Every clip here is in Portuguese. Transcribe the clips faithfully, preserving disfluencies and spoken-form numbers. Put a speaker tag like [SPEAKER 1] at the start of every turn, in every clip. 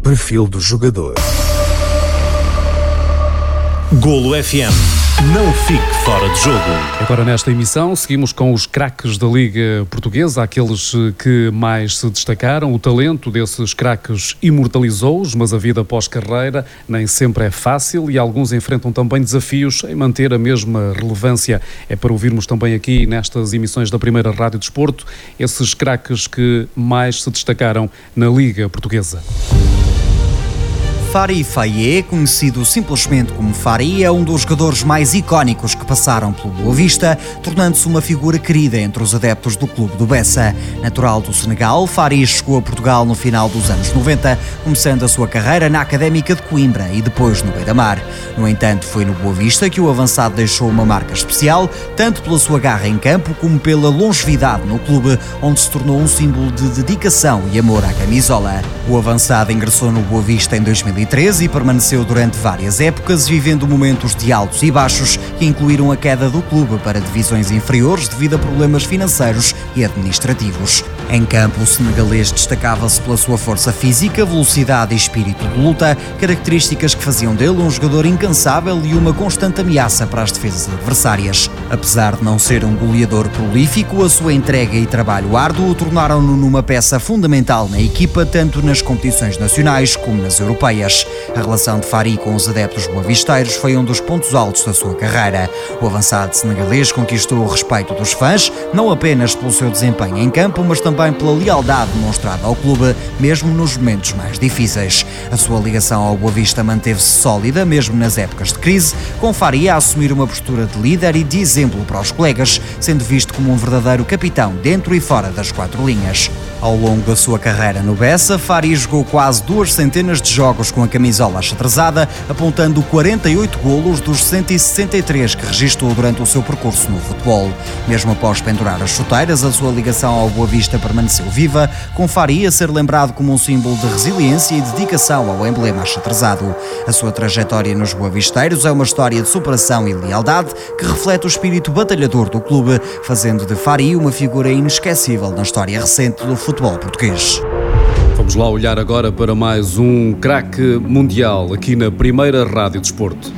[SPEAKER 1] perfil do jogador.
[SPEAKER 2] Golo F M. Não fique fora de jogo.
[SPEAKER 3] Agora nesta emissão seguimos com os craques da Liga Portuguesa, aqueles que mais se destacaram. O talento desses craques imortalizou-os, mas a vida pós-carreira nem sempre é fácil e alguns enfrentam também desafios em manter a mesma relevância. É para ouvirmos também aqui nestas emissões da Primeira Rádio Desporto esses craques que mais se destacaram na Liga Portuguesa.
[SPEAKER 4] Fari Faye, conhecido simplesmente como Fari, é um dos jogadores mais icónicos que passaram pelo Boa Vista, tornando-se uma figura querida entre os adeptos do clube do Bessa. Natural do Senegal, Fari chegou a Portugal no final dos anos noventa, começando a sua carreira na Académica de Coimbra e depois no Beira-Mar. No entanto, foi no Boa Vista que o avançado deixou uma marca especial, tanto pela sua garra em campo como pela longevidade no clube, onde se tornou um símbolo de dedicação e amor à camisola. O avançado ingressou no Boa Vista em dois mil e treze e permaneceu durante várias épocas, vivendo momentos de altos e baixos que incluíram a queda do clube para divisões inferiores devido a problemas financeiros e administrativos. Em campo, o senegalês destacava-se pela sua força física, velocidade e espírito de luta, características que faziam dele um jogador incansável e uma constante ameaça para as defesas adversárias. Apesar de não ser um goleador prolífico, a sua entrega e trabalho árduo tornaram-no numa peça fundamental na equipa, tanto nas competições nacionais como nas europeias. A relação de Fari com os adeptos boavisteiros foi um dos pontos altos da sua carreira. O avançado senegalês conquistou o respeito dos fãs, não apenas pelo seu desempenho em campo, mas também pela lealdade demonstrada ao clube, mesmo nos momentos mais difíceis. A sua ligação ao Boa Vista manteve-se sólida, mesmo nas épocas de crise, com Fari a assumir uma postura de líder e de exemplo para os colegas, sendo visto como um verdadeiro capitão dentro e fora das quatro linhas. Ao longo da sua carreira no Bessa, Fari jogou quase duas centenas de jogos com a camisola achatrezada, apontando quarenta e oito golos dos cento e sessenta e três que registrou durante o seu percurso no futebol. Mesmo após pendurar as chuteiras, a sua ligação ao Boa Vista permaneceu viva, com Fari a ser lembrado como um símbolo de resiliência e dedicação ao emblema achatrezado. A sua trajetória nos boavisteiros é uma história de superação e lealdade que reflete o espírito batalhador do clube, fazendo de Fari uma figura inesquecível na história recente do futebol português.
[SPEAKER 3] Vamos lá olhar agora para mais um craque mundial aqui na Primeira Rádio Desporto.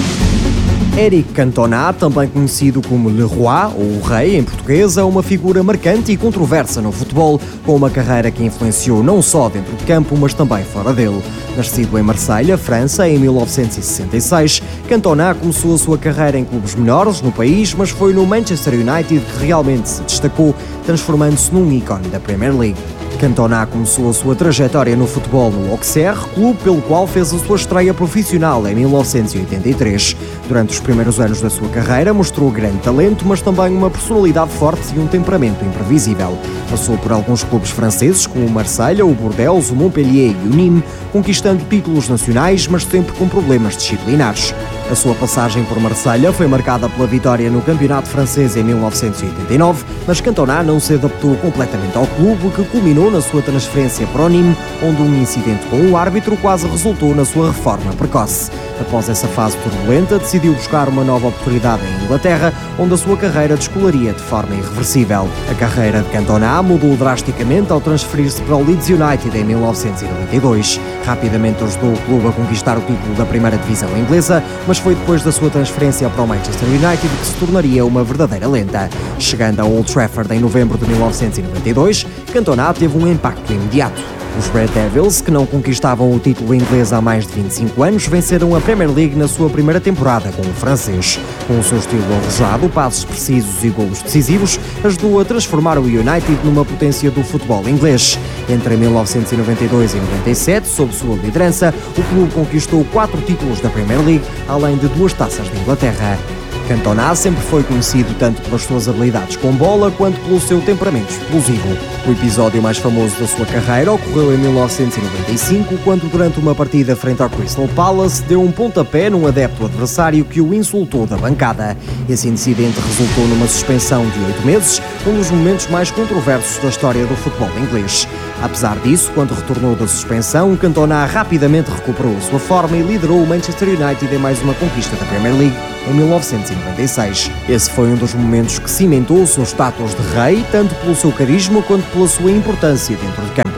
[SPEAKER 5] Eric Cantona, também conhecido como Le Roi, ou o Rei em português, é uma figura marcante e controversa no futebol, com uma carreira que influenciou não só dentro de campo, mas também fora dele. Nascido em Marselha, França, em mil novecentos e sessenta e seis, Cantona começou a sua carreira em clubes menores no país, mas foi no Manchester United que realmente se destacou, transformando-se num ícone da Premier League. Cantona começou a sua trajetória no futebol no Auxerre, clube pelo qual fez a sua estreia profissional em mil novecentos e oitenta e três. Durante os primeiros anos da sua carreira mostrou grande talento, mas também uma personalidade forte e um temperamento imprevisível. Passou por alguns clubes franceses como o Marselha, o Bordeaux, o Montpellier e o Nîmes, conquistando títulos nacionais, mas sempre com problemas disciplinares. A sua passagem por Marselha foi marcada pela vitória no campeonato francês em mil novecentos e oitenta e nove, mas Cantona não se adaptou completamente ao clube, que culminou na sua transferência para o Nîmes, onde um incidente com o árbitro quase resultou na sua reforma precoce. Após essa fase turbulenta, decidiu buscar uma nova oportunidade em Inglaterra, onde a sua carreira descolaria de forma irreversível. A carreira de Cantona mudou drasticamente ao transferir-se para o Leeds United em mil novecentos e noventa e dois. Rapidamente ajudou o clube a conquistar o título da primeira divisão inglesa, mas foi depois da sua transferência para o Manchester United que se tornaria uma verdadeira lenda. Chegando a Old Trafford em novembro de mil novecentos e noventa e dois, Cantona teve um impacto imediato. Os Red Devils, que não conquistavam o título inglês há mais de vinte e cinco anos, venceram a Premier League na sua primeira temporada com o francês. Com o seu estilo arrojado, passos precisos e golos decisivos, ajudou a transformar o United numa potência do futebol inglês. Entre mil novecentos e noventa e dois e noventa e sete, sob sua liderança, o clube conquistou quatro títulos da Premier League, além de duas taças de Inglaterra. Cantona sempre foi conhecido tanto pelas suas habilidades com bola quanto pelo seu temperamento explosivo. O episódio mais famoso da sua carreira ocorreu em mil novecentos e noventa e cinco, quando durante uma partida frente ao Crystal Palace deu um pontapé num adepto adversário que o insultou da bancada. Esse incidente resultou numa suspensão de oito meses, um dos momentos mais controversos da história do futebol inglês. Apesar disso, quando retornou da suspensão, Cantona rapidamente recuperou a sua forma e liderou o Manchester United em mais uma conquista da Premier League em mil novecentos e noventa e seis. Esse foi um dos momentos que cimentou o seu status de rei, tanto pelo seu carisma quanto pela sua importância dentro de campo.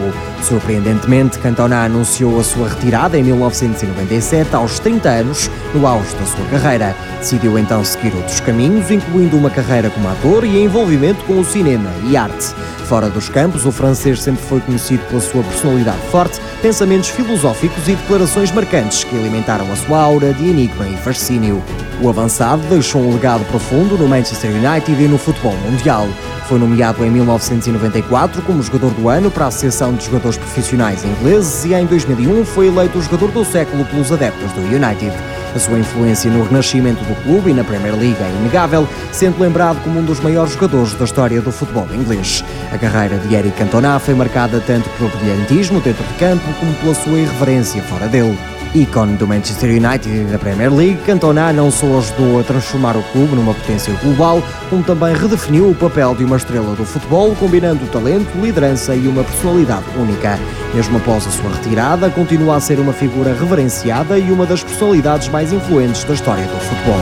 [SPEAKER 5] Surpreendentemente, Cantona anunciou a sua retirada em mil novecentos e noventa e sete, aos trinta anos, no auge da sua carreira. Decidiu então seguir outros caminhos, incluindo uma carreira como ator e envolvimento com o cinema e arte. Fora dos campos, o francês sempre foi conhecido pela sua personalidade forte, pensamentos filosóficos e declarações marcantes que alimentaram a sua aura de enigma e fascínio. O avançado deixou um legado profundo no Manchester United e no futebol mundial. Foi nomeado em mil novecentos e noventa e quatro como jogador do ano para a Associação de Jogadores Profissionais Ingleses e em dois mil e um foi eleito o jogador do século pelos adeptos do United. A sua influência no renascimento do clube e na Premier League é inegável, sendo lembrado como um dos maiores jogadores da história do futebol inglês. A carreira de Eric Cantona foi marcada tanto pelo brilhantismo dentro de campo como pela sua irreverência fora dele. Ícone do Manchester United e da Premier League, Cantona não só ajudou a transformar o clube numa potência global, como também redefiniu o papel de uma estrela do futebol, combinando talento, liderança e uma personalidade única. Mesmo após a sua retirada, continua a ser uma figura reverenciada e uma das personalidades mais influentes da história do futebol.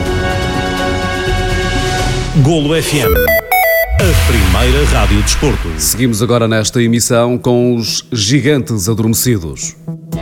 [SPEAKER 2] Golo F M, a primeira rádio de desporto.
[SPEAKER 3] Seguimos agora nesta emissão com os Gigantes Adormecidos.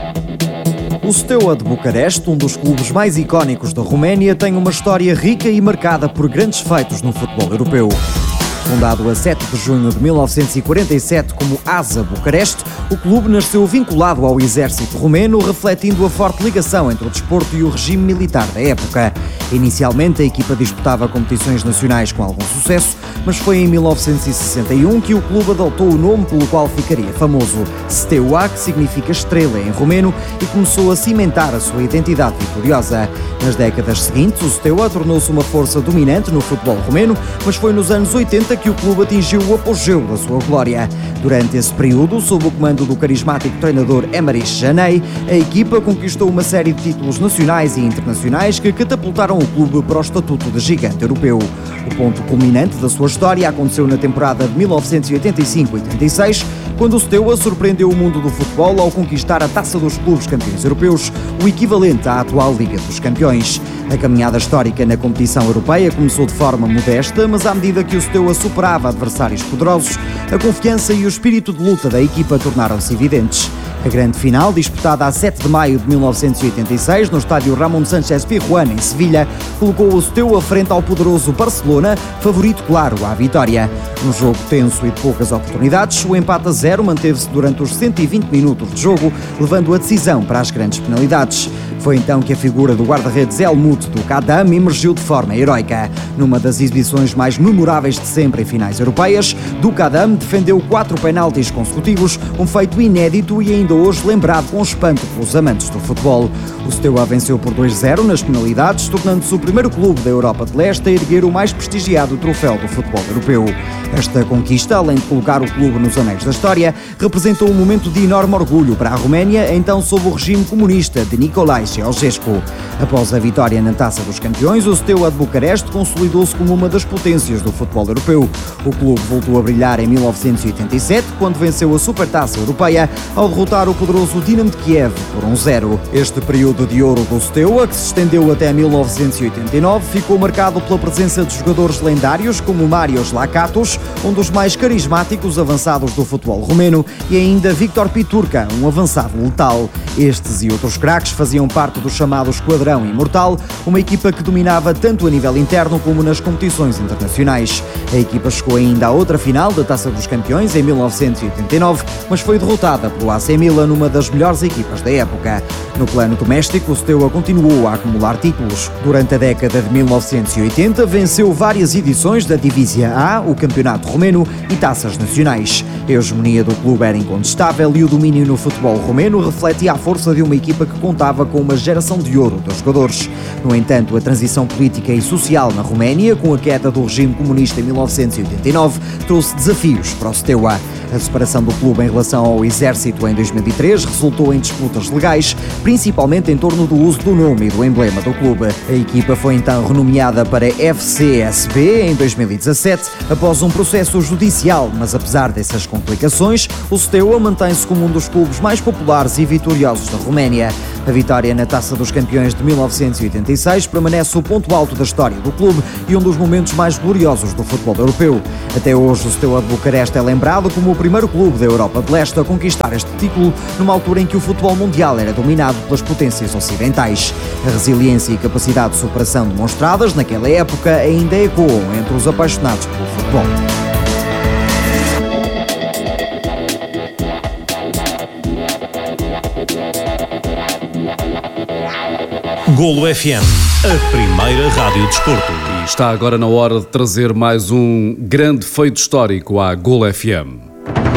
[SPEAKER 5] O Steaua de Bucareste, um dos clubes mais icónicos da Roménia, tem uma história rica e marcada por grandes feitos no futebol europeu. Fundado a sete de junho de mil novecentos e quarenta e sete como ASA Bucareste, o clube nasceu vinculado ao exército romeno, refletindo a forte ligação entre o desporto e o regime militar da época. Inicialmente, a equipa disputava competições nacionais com algum sucesso, mas foi em mil novecentos e sessenta e um que o clube adotou o nome pelo qual ficaria famoso, Steaua, que significa estrela em romeno, e começou a cimentar a sua identidade vitoriosa. Nas décadas seguintes, o Steaua tornou-se uma força dominante no futebol romeno, mas foi nos anos oitenta que o clube atingiu o apogeu da sua glória. Durante esse período, sob o comando do carismático treinador Emmerich Janei, a equipa conquistou uma série de títulos nacionais e internacionais que catapultaram o clube para o estatuto de gigante europeu. O ponto culminante da sua história aconteceu na temporada de mil novecentos e oitenta e cinco oitenta e seis, quando o Steaua surpreendeu o mundo do futebol ao conquistar a Taça dos Clubes Campeões Europeus, o equivalente à atual Liga dos Campeões. A caminhada histórica na competição europeia começou de forma modesta, mas à medida que o Steaua superava adversários poderosos, a confiança e o espírito de luta da equipa tornaram-se evidentes. A grande final, disputada a sete de maio de mil novecentos e oitenta e seis no estádio Ramon Sánchez Pizjuán, em Sevilha, colocou o Steaua frente ao poderoso Barcelona, favorito claro à vitória. Num jogo tenso e de poucas oportunidades, o empate a zero manteve-se durante os cento e vinte minutos de jogo, levando a decisão para as grandes penalidades. Foi então que a figura do guarda-redes Helmut do Kadam emergiu de forma heroica. Numa das exibições mais memoráveis de sempre em finais europeias, do Kadam defendeu quatro penaltis consecutivos, um feito inédito e ainda hoje lembrado com espanto pelos amantes do futebol. O Steaua venceu por dois a zero nas penalidades, tornando-se o primeiro clube da Europa de Leste a erguer o mais prestigiado troféu do futebol europeu. Esta conquista, além de colocar o clube nos anéis da história, representou um momento de enorme orgulho para a Roménia, então sob o regime comunista de Nicolae Ceausescu. Após a vitória na Taça dos Campeões, o Steaua de Bucareste consolidou-se como uma das potências do futebol europeu. O clube voltou a brilhar em mil novecentos e oitenta e sete, quando venceu a Supertaça Europeia, ao derrotar o poderoso Dinamo de Kiev por um a zero. Este período de ouro do Steaua, que se estendeu até mil novecentos e oitenta e nove, ficou marcado pela presença de jogadores lendários como Marios Lakatos, um dos mais carismáticos avançados do futebol romeno, e ainda Victor Piturca, um avançado letal. Estes e outros craques faziam parte do chamado Esquadrão Imortal, uma equipa que dominava tanto a nível interno como nas competições internacionais. A equipa chegou ainda à outra final da Taça dos Campeões em mil novecentos e oitenta e nove, mas foi derrotada pelo A C Milan, numa das melhores equipas da época. No plano doméstico, o Steaua continuou a acumular títulos. Durante a década de mil novecentos e oitenta, venceu várias edições da Divízia A, o Campeonato Romeno e taças nacionais. A hegemonia do clube era incontestável e o domínio no futebol romeno refletia a força de uma equipa que contava com uma geração de ouro dos jogadores. No entanto, a transição política e social na Roménia, com a queda do regime comunista em mil novecentos e oitenta e nove, trouxe desafios para o Steaua. A separação do clube em relação ao exército em dois mil e três resultou em disputas legais, principalmente em torno do uso do nome e do emblema do clube. A equipa foi então renomeada para F C S B em dois mil e dezassete, após um processo judicial, mas apesar dessas complicações, o Steaua mantém-se como um dos clubes mais populares e vitoriosos da Roménia. A vitória na Taça dos Campeões de mil novecentos e oitenta e seis permanece o ponto alto da história do clube e um dos momentos mais gloriosos do futebol europeu. Até hoje, o Steaua de Bucareste é lembrado como o primeiro clube da Europa de Leste a conquistar este título, numa altura em que o futebol mundial era dominado pelas potências ocidentais. A resiliência e capacidade de superação demonstradas naquela época ainda ecoam entre os apaixonados pelo futebol.
[SPEAKER 2] Golo F M, a primeira rádio desporto.
[SPEAKER 3] E está agora na hora de trazer mais um grande feito histórico à Golo F M.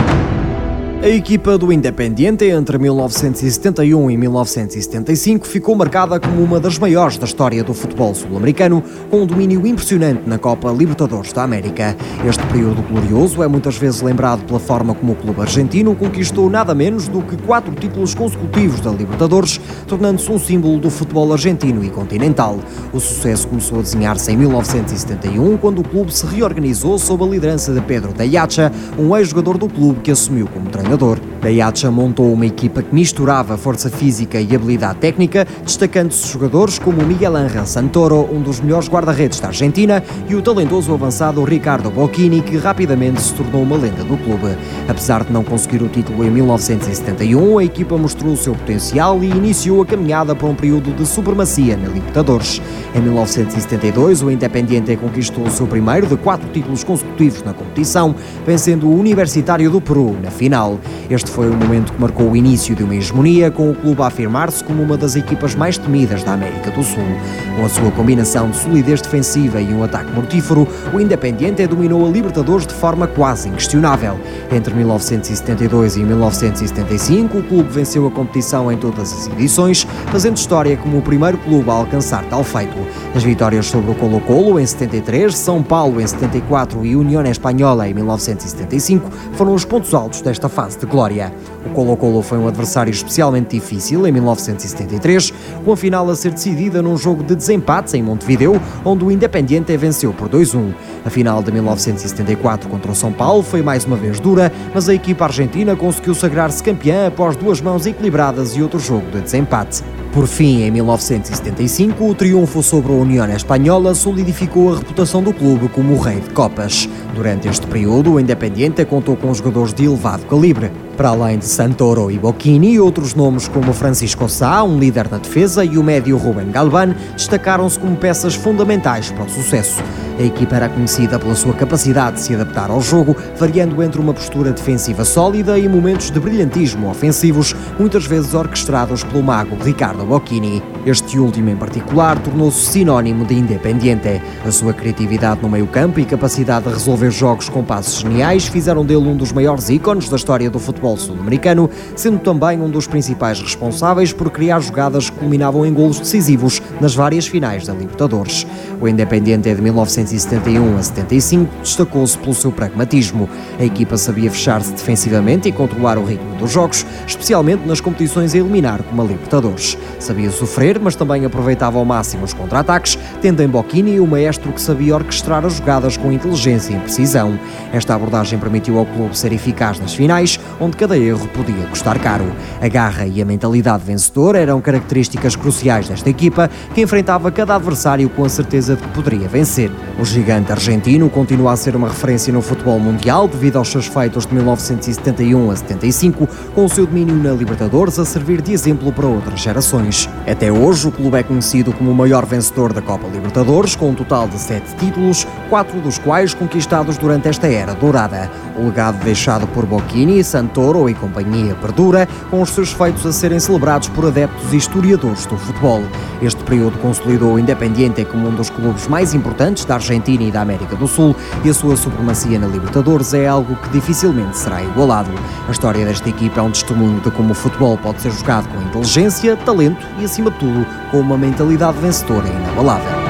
[SPEAKER 5] A equipa do Independiente entre mil novecentos e setenta e um e mil novecentos e setenta e cinco ficou marcada como uma das maiores da história do futebol sul-americano, com um domínio impressionante na Copa Libertadores da América. Este período glorioso é muitas vezes lembrado pela forma como o clube argentino conquistou nada menos do que quatro títulos consecutivos da Libertadores, tornando-se um símbolo do futebol argentino e continental. O sucesso começou a desenhar-se em mil novecentos e setenta e um, quando o clube se reorganizou sob a liderança de Pedro Dayacha, um ex-jogador do clube que assumiu como treinador. Dayacha montou uma equipa que misturava força física e habilidade técnica, destacando-se jogadores como Miguel Ángel Santoro, um dos melhores guarda-redes da Argentina, e o talentoso avançado Ricardo Bocchini, que rapidamente se tornou uma lenda do clube. Apesar de não conseguir o título em mil novecentos e setenta e um, a equipa mostrou o seu potencial e iniciou a caminhada para um período de supremacia na Libertadores. Em mil novecentos e setenta e dois, o Independiente conquistou o seu primeiro de quatro títulos consecutivos na competição, vencendo o Universitário do Peru na final. Este foi o momento que marcou o início de uma hegemonia, com o clube a afirmar-se como uma das equipas mais temidas da América do Sul. Com a sua combinação de solidez defensiva e um ataque mortífero, o Independiente dominou a Libertadores de forma quase inquestionável. Entre mil novecentos e setenta e dois e mil novecentos e setenta e cinco, o clube venceu a competição em todas as edições, fazendo história como o primeiro clube a alcançar tal feito. As vitórias sobre o Colo-Colo em setenta e três, São Paulo em setenta e quatro e Unión Espanhola em mil novecentos e setenta e cinco foram os pontos altos desta fase de glória. O Colo-Colo foi um adversário especialmente difícil em mil novecentos e setenta e três, com a final a ser decidida num jogo de desempates em Montevideo, onde o Independiente venceu por dois a um. A final de mil novecentos e setenta e quatro contra o São Paulo foi mais uma vez dura, mas a equipa argentina conseguiu sagrar-se campeã após duas mãos equilibradas e outro jogo de desempate. Por fim, em mil novecentos e setenta e cinco, o triunfo sobre a Unión Espanhola solidificou a reputação do clube como o rei de copas. Durante este período, o Independiente contou com jogadores de elevado calibre. Para além de Santoro e Bocchini, outros nomes como Francisco Sá, um líder na defesa, e o médio Rubén Galván destacaram-se como peças fundamentais para o sucesso. A equipa era conhecida pela sua capacidade de se adaptar ao jogo, variando entre uma postura defensiva sólida e momentos de brilhantismo ofensivos, muitas vezes orquestrados pelo mago Ricardo Bocchini. Este último, em particular, tornou-se sinónimo de Independiente. A sua criatividade no meio-campo e capacidade de resolver jogos com passes geniais fizeram dele um dos maiores ícones da história do futebol sul-americano, sendo também um dos principais responsáveis por criar jogadas que culminavam em golos decisivos nas várias finais da Libertadores. O Independiente de mil novecentos e setenta e um a setenta e cinco destacou-se pelo seu pragmatismo. A equipa sabia fechar-se defensivamente e controlar o ritmo dos jogos, especialmente nas competições a eliminar como a Libertadores. Sabia sofrer, mas também aproveitava ao máximo os contra-ataques, tendo em Bocchini o maestro que sabia orquestrar as jogadas com inteligência e precisão. Esta abordagem permitiu ao clube ser eficaz nas finais, onde cada erro podia custar caro. A garra e a mentalidade vencedora eram características cruciais desta equipa, que enfrentava cada adversário com a certeza de que poderia vencer. O gigante argentino continua a ser uma referência no futebol mundial devido aos seus feitos de mil novecentos e setenta e um a setenta e cinco, com o seu domínio na Libertadores a servir de exemplo para outras gerações. Até hoje, o clube é conhecido como o maior vencedor da Copa Libertadores, com um total de sete títulos, quatro dos quais conquistados durante esta era dourada. O legado deixado por Bocchini, Santoro e companhia perdura, com os seus feitos a serem celebrados por adeptos e historiadores do futebol. Este período consolidou o Independiente como um dos clubes mais importantes da Argentina e da América do Sul, e a sua supremacia na Libertadores é algo que dificilmente será igualado. A história desta equipa é um testemunho de como o futebol pode ser jogado com inteligência, talento e, acima de tudo, com uma mentalidade vencedora e inabalável.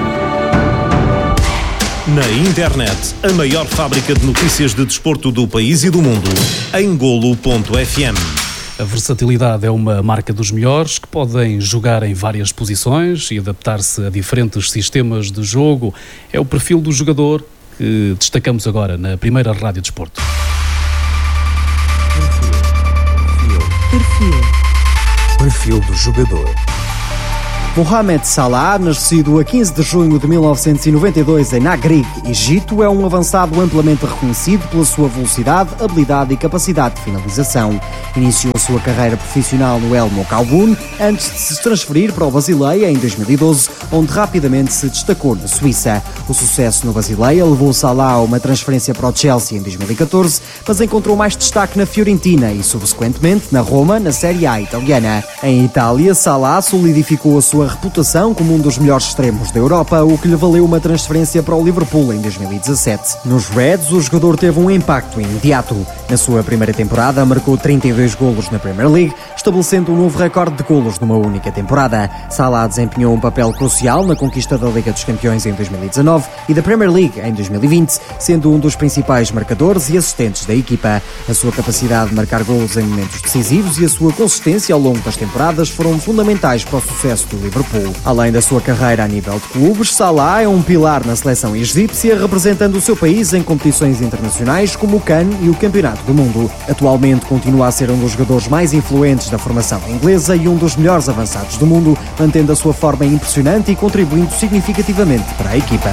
[SPEAKER 2] Na internet, a maior fábrica de notícias de desporto do país e do mundo, em golo ponto f m.
[SPEAKER 3] A versatilidade é uma marca dos melhores, que podem jogar em várias posições e adaptar-se a diferentes sistemas de jogo. É o perfil do jogador que destacamos agora na primeira Rádio Desporto.
[SPEAKER 1] Perfil. Perfil. Perfil do jogador.
[SPEAKER 5] Mohamed Salah, nascido a quinze de junho de mil novecentos e noventa e dois em Nagreg, Egito, é um avançado amplamente reconhecido pela sua velocidade, habilidade e capacidade de finalização. Iniciou a sua carreira profissional no El Moukhaouen, antes de se transferir para o Basileia em dois mil e doze, onde rapidamente se destacou na Suíça. O sucesso no Basileia levou Salah a uma transferência para o Chelsea em dois mil e catorze, mas encontrou mais destaque na Fiorentina e, subsequentemente, na Roma, na Série A italiana. Em Itália, Salah solidificou a sua reputação como um dos melhores extremos da Europa, o que lhe valeu uma transferência para o Liverpool em dois mil e dezassete. Nos Reds, o jogador teve um impacto imediato. Na sua primeira temporada, marcou trinta e dois golos na Premier League, estabelecendo um novo recorde de golos numa única temporada. Salah desempenhou um papel crucial na conquista da Liga dos Campeões em dois mil e dezanove e da Premier League em dois mil e vinte, sendo um dos principais marcadores e assistentes da equipa. A sua capacidade de marcar golos em momentos decisivos e a sua consistência ao longo das temporadas foram fundamentais para o sucesso do Liverpool. Além da sua carreira a nível de clubes, Salah é um pilar na seleção egípcia, representando o seu país em competições internacionais como o CAN e o Campeonato do Mundo. Atualmente continua a ser um dos jogadores mais influentes da formação inglesa e um dos melhores avançados do mundo, mantendo a sua forma impressionante e contribuindo significativamente para a equipa.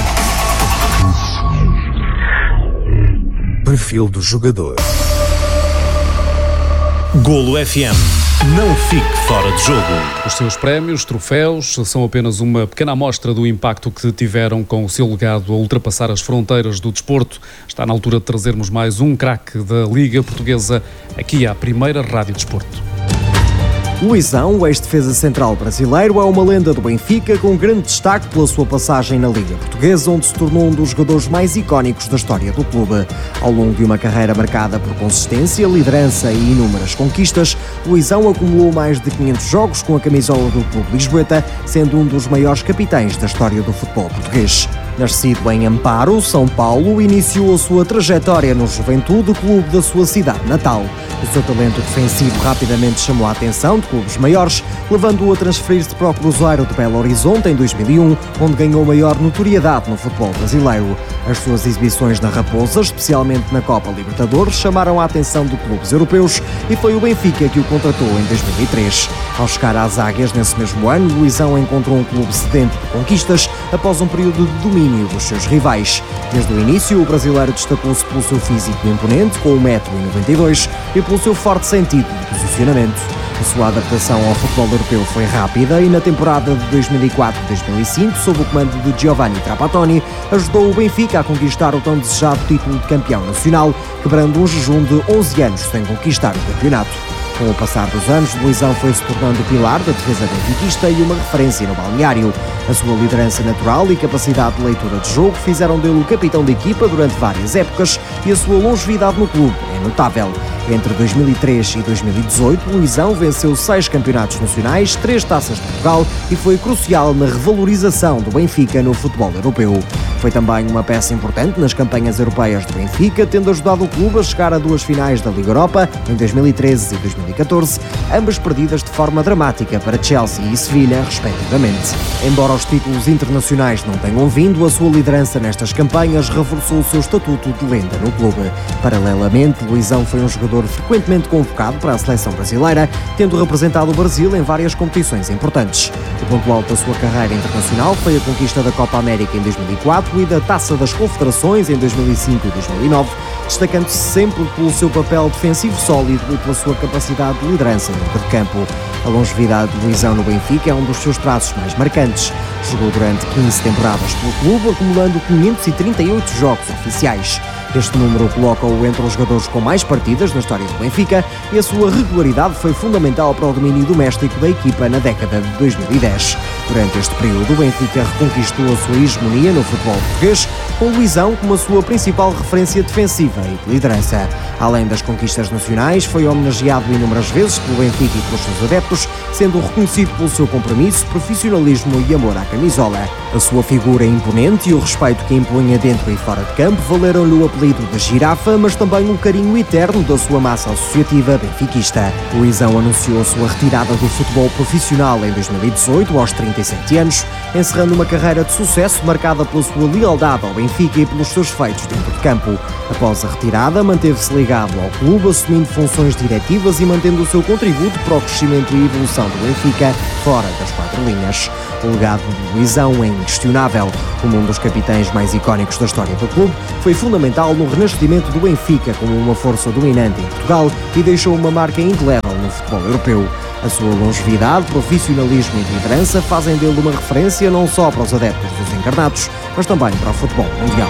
[SPEAKER 1] Perfil do jogador.
[SPEAKER 2] Golo F M. Não fique fora de jogo.
[SPEAKER 3] Os seus prémios, troféus, são apenas uma pequena amostra do impacto que tiveram com o seu legado a ultrapassar as fronteiras do desporto. Está na altura de trazermos mais um craque da Liga Portuguesa aqui à primeira Rádio Desporto.
[SPEAKER 5] Luizão, o ex-defesa central brasileiro, é uma lenda do Benfica com grande destaque pela sua passagem na Liga Portuguesa, onde se tornou um dos jogadores mais icónicos da história do clube. Ao longo de uma carreira marcada por consistência, liderança e inúmeras conquistas, Luizão acumulou mais de quinhentos jogos com a camisola do clube lisboeta, sendo um dos maiores capitães da história do futebol português. Nascido em Amparo, São Paulo, iniciou a sua trajetória no Juventude, clube da sua cidade natal. O seu talento defensivo rapidamente chamou a atenção de clubes maiores, levando-o a transferir-se para o Cruzeiro de Belo Horizonte em dois mil e um, onde ganhou maior notoriedade no futebol brasileiro. As suas exibições na Raposa, especialmente na Copa Libertadores, chamaram a atenção de clubes europeus e foi o Benfica que o contratou em dois mil e três. Ao chegar às Águias nesse mesmo ano, Luizão encontrou um clube sedento de conquistas após um período de domínio dos seus rivais. Desde o início, o brasileiro destacou-se pelo seu físico imponente, com um metro e noventa e dois, e pelo seu forte sentido de posicionamento. A sua adaptação ao futebol europeu foi rápida e na temporada de dois mil e quatro a dois mil e cinco, sob o comando de Giovanni Trapattoni, ajudou o Benfica a conquistar o tão desejado título de campeão nacional, quebrando um jejum de onze anos sem conquistar o campeonato. Com o passar dos anos, Luizão foi se tornando o pilar da defesa benfiquista e uma referência no balneário. A sua liderança natural e capacidade de leitura de jogo fizeram dele o capitão da equipa durante várias épocas e a sua longevidade no clube é notável. Entre dois mil e três e dois mil e dezoito, Luizão venceu seis campeonatos nacionais, três taças de Portugal e foi crucial na revalorização do Benfica no futebol europeu. Foi também uma peça importante nas campanhas europeias do Benfica, tendo ajudado o clube a chegar a duas finais da Liga Europa em dois mil e treze e dois mil e catorze, ambas perdidas de forma dramática para Chelsea e Sevilha, respectivamente. Embora os títulos internacionais não tenham vindo, a sua liderança nestas campanhas reforçou o seu estatuto de lenda no clube. Paralelamente, Luizão foi um jogador frequentemente convocado para a seleção brasileira, tendo representado o Brasil em várias competições importantes. O ponto alto da sua carreira internacional foi a conquista da Copa América em dois mil e quatro e da Taça das Confederações em dois mil e cinco e dois mil e nove, destacando-se sempre pelo seu papel defensivo sólido e pela sua capacidade de liderança dentro de campo. A longevidade de Luizão no Benfica é um dos seus traços mais marcantes. Jogou durante quinze temporadas pelo clube, acumulando quinhentos e trinta e oito jogos oficiais. Este número coloca-o entre os jogadores com mais partidas na história do Benfica e a sua regularidade foi fundamental para o domínio doméstico da equipa na década de dois mil e dez. Durante este período, o Benfica reconquistou a sua hegemonia no futebol português, com Luizão como a sua principal referência defensiva e de liderança. Além das conquistas nacionais, foi homenageado inúmeras vezes pelo Benfica e pelos seus adeptos, sendo reconhecido pelo seu compromisso, profissionalismo e amor à camisola. A sua figura imponente e o respeito que impunha dentro e fora de campo valeram-lhe o apelido de girafa, mas também o carinho eterno da sua massa associativa benfiquista. Luizão anunciou a sua retirada do futebol profissional em dois mil e dezoito, aos trinta e sete anos, encerrando uma carreira de sucesso marcada pela sua lealdade ao Benfica Benfica e pelos seus feitos dentro de campo. Após a retirada, manteve-se ligado ao clube, assumindo funções diretivas e mantendo o seu contributo para o crescimento e evolução do Benfica fora das quatro linhas. O legado de Luizão é inquestionável. Como um dos capitães mais icónicos da história do clube, foi fundamental no renascimento do Benfica como uma força dominante em Portugal e deixou uma marca indelével no futebol europeu. A sua longevidade, profissionalismo e liderança fazem dele uma referência não só para os adeptos dos encarnados, mas também para o futebol mundial.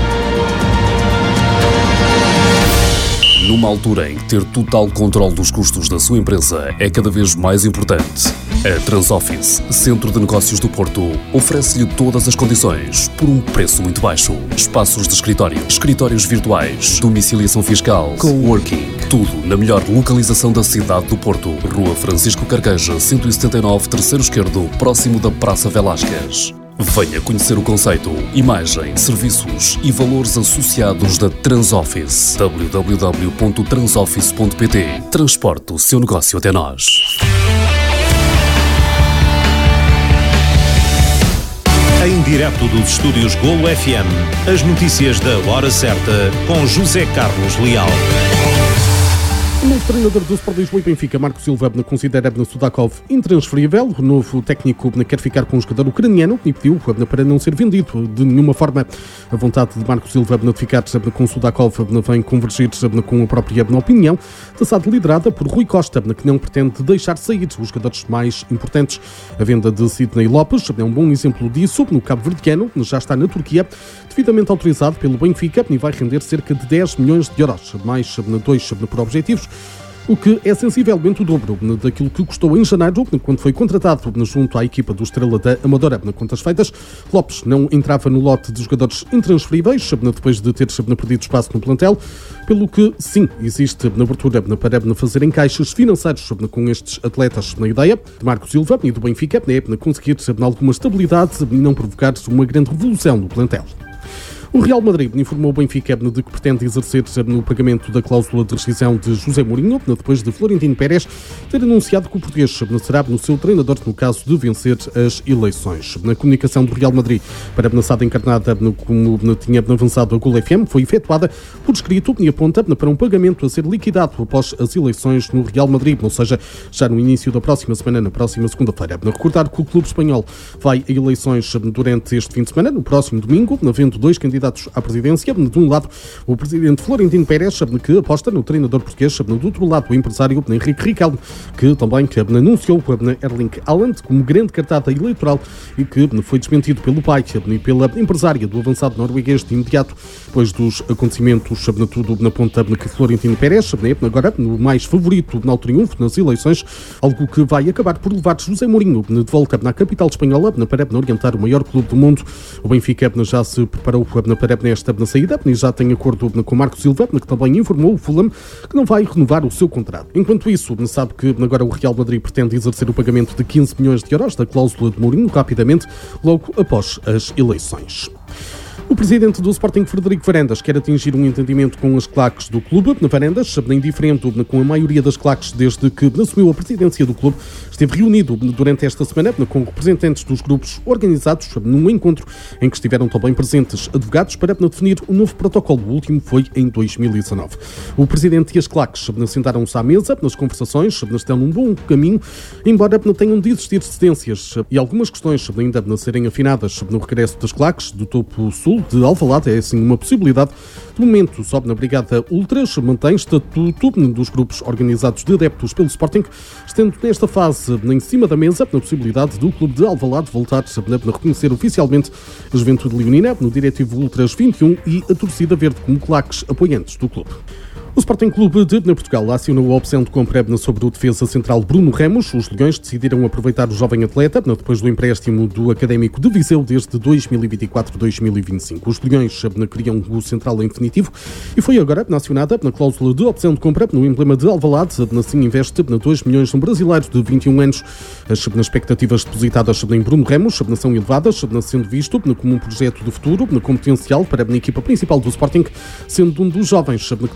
[SPEAKER 6] Numa altura em que ter total controle dos custos da sua empresa é cada vez mais importante, a Transoffice, Centro de Negócios do Porto, oferece-lhe todas as condições por um preço muito baixo. Espaços de escritório, escritórios virtuais, domiciliação fiscal, coworking, tudo na melhor localização da cidade do Porto. Rua Francisco Carqueja, cento e setenta e nove, terceiro esquerdo, próximo da Praça Velásquez. Venha conhecer o conceito, imagem, serviços e valores associados da Transoffice. w w w ponto transoffice ponto p t. Transporte o seu negócio até nós.
[SPEAKER 2] Em direto dos estúdios Golo F M, as notícias da hora certa com José Carlos Leal.
[SPEAKER 7] O novo treinador do Sport Lisboa e Benfica, Marco Silva, considera Abna Sudakov intransferível. O novo técnico quer ficar com o jogador ucraniano e pediu para não ser vendido de nenhuma forma. A vontade de Marco Silva de ficar com Sudakov vem convergir com a própria opinião da S A D liderada por Rui Costa, que não pretende deixar sair os jogadores mais importantes. A venda de Sidney Lopes é um bom exemplo disso. No cabo-verdiano já está na Turquia, devidamente autorizado pelo Benfica e vai render cerca de dez milhões de euros, mais dois por objetivos, o que é sensivelmente o dobro daquilo que custou em janeiro, quando foi contratado junto à equipa do Estrela da Amadora. Na contas feitas, Lopes não entrava no lote de jogadores intransferíveis, depois de ter perdido espaço no plantel, pelo que, sim, existe na abertura para fazer encaixes financeiros com estes atletas. Na ideia de Marco Silva e do Benfica é conseguir alguma estabilidade e não provocar uma grande revolução no plantel. O Real Madrid informou o Benfica de que pretende exercer no pagamento da cláusula de rescisão de José Mourinho, depois de Florentino Pérez ter anunciado que o português será o seu treinador no caso de vencer as eleições. Na comunicação do Real Madrid para a ameaçada encarnada, como tinha avançado a Golo F M, foi efetuada por escrito e aponta para um pagamento a ser liquidado após as eleições no Real Madrid, ou seja, já no início da próxima semana, na próxima segunda-feira. Recordar que o clube espanhol vai a eleições durante este fim de semana, no próximo domingo, havendo dois candidatos à presidência. De um lado, o presidente Florentino Pérez, que aposta no treinador português. Do outro lado, o empresário Henrique Riquelme, que também anunciou Erling Haaland como grande cartada eleitoral e que foi desmentido pelo pai e pela empresária do avançado norueguês de imediato, depois dos acontecimentos, tudo na ponta que Florentino Pérez, agora o mais favorito ao triunfo nas eleições, algo que vai acabar por levar José Mourinho de volta na capital espanhola para orientar o maior clube do mundo. O Benfica já se preparou para nesta saída e já tem acordo com Marco Silva, que também informou o Fulham que não vai renovar o seu contrato. Enquanto isso, sabe que agora o Real Madrid pretende exercer o pagamento de quinze milhões de euros da cláusula de Mourinho rapidamente, logo após as eleições. O presidente do Sporting, Frederico Varandas, quer atingir um entendimento com as claques do clube. Varandas, indiferente com a maioria das claques desde que assumiu a presidência do clube, esteve reunido durante esta semana com representantes dos grupos organizados num encontro em que estiveram também presentes advogados para definir um novo protocolo. O último foi em dois mil e dezanove. O presidente e as claques sentaram-se à mesa nas conversações, estão num bom caminho, embora tenham de existir cedências e algumas questões ainda a serem afinadas no regresso das claques do topo sul de Alvalade. É assim uma possibilidade. De momento, sobe na Brigada Ultras, mantém estatuto dos grupos organizados de adeptos pelo Sporting, estando nesta fase em cima da mesa na possibilidade do clube de Alvalade voltar a reconhecer oficialmente a Juventude Leonina no Diretivo Ultras vinte e um e a torcida verde como claques apoiantes do clube. O Sporting Clube de Portugal acionou a opção de compra sobre o defesa central Bruno Ramos. Os Leões decidiram aproveitar o jovem atleta depois do empréstimo do Académico de Viseu desde dois mil e vinte e quatro a dois mil e vinte e cinco. Os Leões queriam o central em definitivo e foi agora acionada na cláusula de opção de compra no emblema de Alvalade. Assim investe dois milhões no brasileiro de vinte e um anos. As expectativas depositadas em Bruno Ramos são elevadas, sendo visto como um projeto de futuro com potencial para a equipa principal do Sporting, sendo um dos jovens que tem sido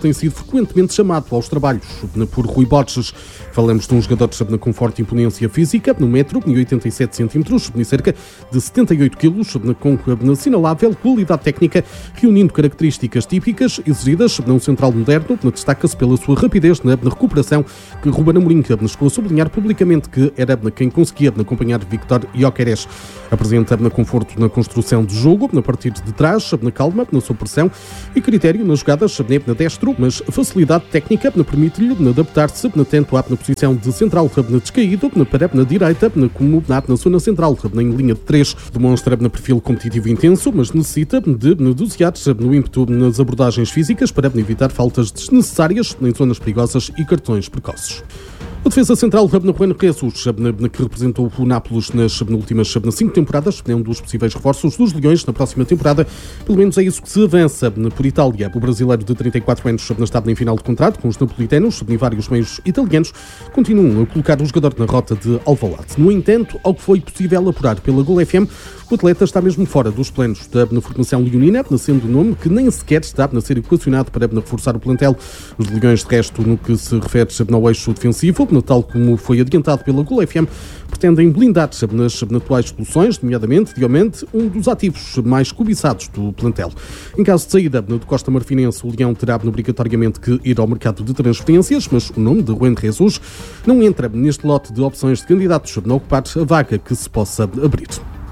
[SPEAKER 7] frequentemente chamado aos trabalhos por Rui Borges. Falamos de um jogador com forte imponência física, no metro e oitenta e sete centímetros, e cerca de setenta e oito quilos, com assinalável qualidade técnica, reunindo características típicas exigidas num central moderno. Destaca-se pela sua rapidez na recuperação, que Ruben Amorim chegou a sublinhar publicamente que era quem conseguia acompanhar Victor Gyökeres. Apresenta conforto na construção de jogo, a partir de trás, na calma, na supressão e critério nas jogadas na destro, mas facilidade técnica permite-lhe adaptar-se tanto à posição de central descaído para na direita, como na zona central, em linha de três. Demonstra perfil competitivo intenso, mas necessita de dosear no ímpeto nas abordagens físicas para evitar faltas desnecessárias em zonas perigosas e cartões precoces. A defesa central de Juan Jesus, que representou o Nápoles nas últimas cinco temporadas, é um dos possíveis reforços dos Leões na próxima temporada. Pelo menos é isso que se avança por Itália. O brasileiro de trinta e quatro anos está em final de contrato com os napolitanos e vários meios italianos continuam a colocar o jogador na rota de Alvalade. No entanto, ao que foi possível apurar pela Gol F M, o atleta está mesmo fora dos planos da formação leonina, sendo o nome que nem sequer está a ser equacionado para reforçar o plantel. Os Leões, de resto, no que se refere ao eixo defensivo, tal como foi adiantado pela Gol F M, pretendem blindar nas atuais soluções, nomeadamente Diomente, um dos ativos mais cobiçados do plantel. Em caso de saída do Costa Marfinense, o Leão terá obrigatoriamente que ir ao mercado de transferências, mas o nome de Juan Jesus não entra neste lote de opções de candidatos a ocupar a vaga que se possa abrir.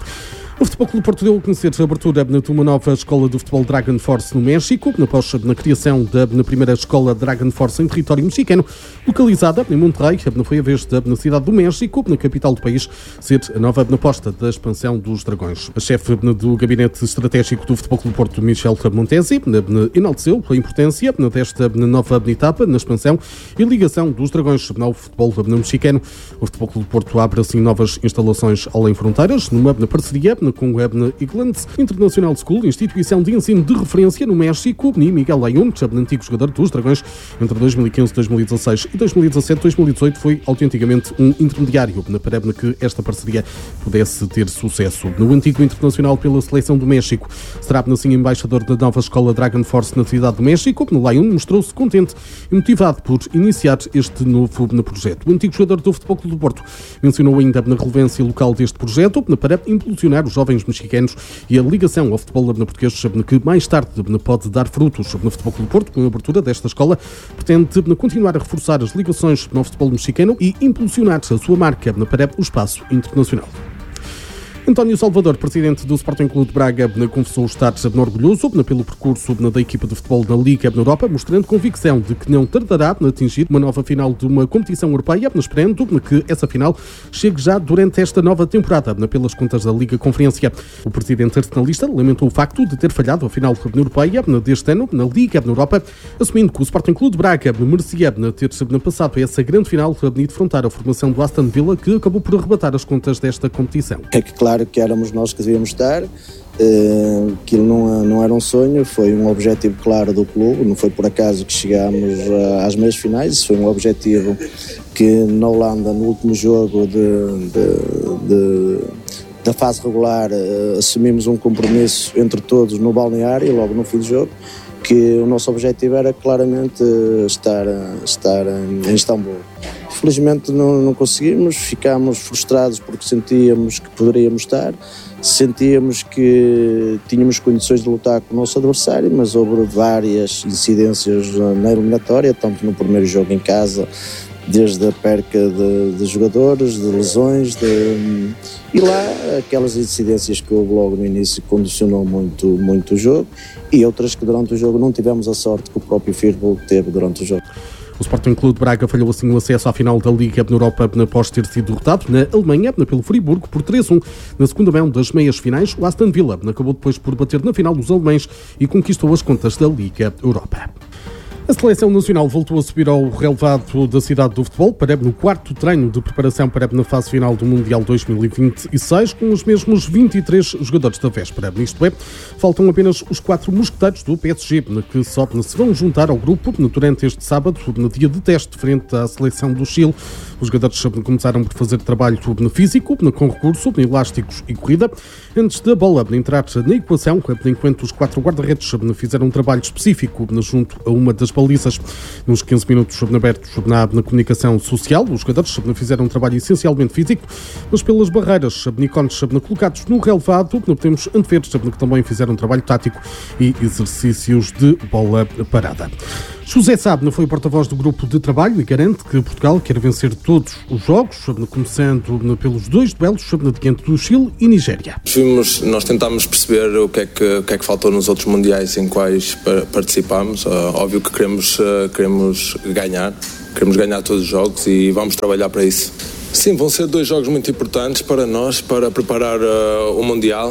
[SPEAKER 7] O Futebol Clube Porto deu a conhecer a abertura de uma nova escola de futebol Dragon Force no México, após na criação da na primeira escola Dragon Force em território mexicano, localizada em Monterrey. Foi a vez da na cidade do México, na capital do país, ser a nova aposta da expansão dos Dragões. A chefe do gabinete estratégico do Futebol Clube Porto, Michel Montesi, enalteceu a importância desta nova etapa na expansão e ligação dos Dragões ao futebol mexicano. O Futebol Clube Porto abre assim novas instalações além fronteiras, numa parceria com o Ebna Eagles International School, instituição de ensino de referência no México, e Miguel Layún, antigo jogador dos Dragões, entre dois mil e quinze, dois mil e dezasseis e dois mil e dezassete, dois mil e dezoito, foi autenticamente um intermediário para que esta parceria pudesse ter sucesso. No antigo internacional pela seleção do México, será assim embaixador da nova escola Dragon Force na cidade do México. No Layún mostrou-se contente e motivado por iniciar este novo projeto. O antigo jogador do Futebol Clube do Porto mencionou ainda na relevância local deste projeto para impulsionar os jovens mexicanos e a ligação ao futebol português, que mais tarde pode dar frutos. No Futebol Clube do Porto, com a abertura desta escola, pretende continuar a reforçar as ligações no futebol mexicano e impulsionar a sua marca para o espaço internacional. António Salvador, presidente do Sporting Clube de Braga, confessou estar orgulhoso pelo percurso da equipa de futebol na Liga Europa, mostrando convicção de que não tardará a atingir uma nova final de uma competição europeia, esperando que essa final chegue já durante esta nova temporada, pelas contas da Liga Conferência. O presidente arsenalista lamentou o facto de ter falhado a final europeia deste ano na Liga Europa, assumindo que o Sporting Clube de Braga merecia ter passado a essa grande final e defrontar a formação do Aston Villa, que acabou por arrebatar as contas desta competição.
[SPEAKER 8] É que claro que éramos nós que devíamos estar, uh, aquilo não, não era um sonho, foi um objetivo claro do clube, não foi por acaso que chegámos uh, às meias finais, isso foi um objetivo que na Holanda, no último jogo de, de, de, da fase regular, uh, assumimos um compromisso entre todos no balneário, logo no fim do jogo, que o nosso objetivo era claramente uh, estar, uh, estar uh, em Istambul. Felizmente não, não conseguimos, ficámos frustrados porque sentíamos que poderíamos estar, sentíamos que tínhamos condições de lutar com o nosso adversário, mas houve várias incidências na eliminatória, tanto no primeiro jogo em casa, desde a perca de, de jogadores, de lesões, de, e lá aquelas incidências que houve logo no início condicionou muito, muito o jogo, e outras que durante o jogo não tivemos a sorte que o próprio Firpo teve durante o jogo.
[SPEAKER 7] O Sporting Clube de Braga falhou assim o acesso à final da Liga na Europa após ter sido derrotado na Alemanha pelo Friburgo por três a um. Na segunda mão das meias finais, o Aston Villa acabou depois por bater na final dos alemães e conquistou as contas da Liga Europa. A Seleção Nacional voltou a subir ao relevado da cidade do futebol para no quarto treino de preparação para na fase final do Mundial dois mil e vinte e seis, com os mesmos vinte e três jogadores da véspera. Isto é, faltam apenas os quatro mosqueteiros do P S G, que só se vão juntar ao grupo durante este sábado, no dia de teste, frente à Seleção do Chile. Os jogadores começaram por fazer trabalho físico, com recurso, elásticos e corrida, antes da bola entrar na equação, enquanto os quatro guarda-redes fizeram um trabalho específico junto a uma das balizas. Nos quinze minutos abertos na, na comunicação social, os jogadores fizeram um trabalho essencialmente físico, mas pelas barreiras ícones colocados no relevado, podemos antever que também fizeram um trabalho tático e exercícios de bola parada. José Sábna foi o porta-voz do grupo de trabalho e garante que Portugal quer vencer todos os jogos, começando pelos dois duelos diante do Chile e Nigéria.
[SPEAKER 9] Vimos, nós tentámos perceber o que, é que, o que é que faltou nos outros mundiais em quais participámos. Uh, óbvio que queremos, uh, queremos ganhar, queremos ganhar todos os jogos e vamos trabalhar para isso. Sim, vão ser dois jogos muito importantes para nós, para preparar uh, o Mundial.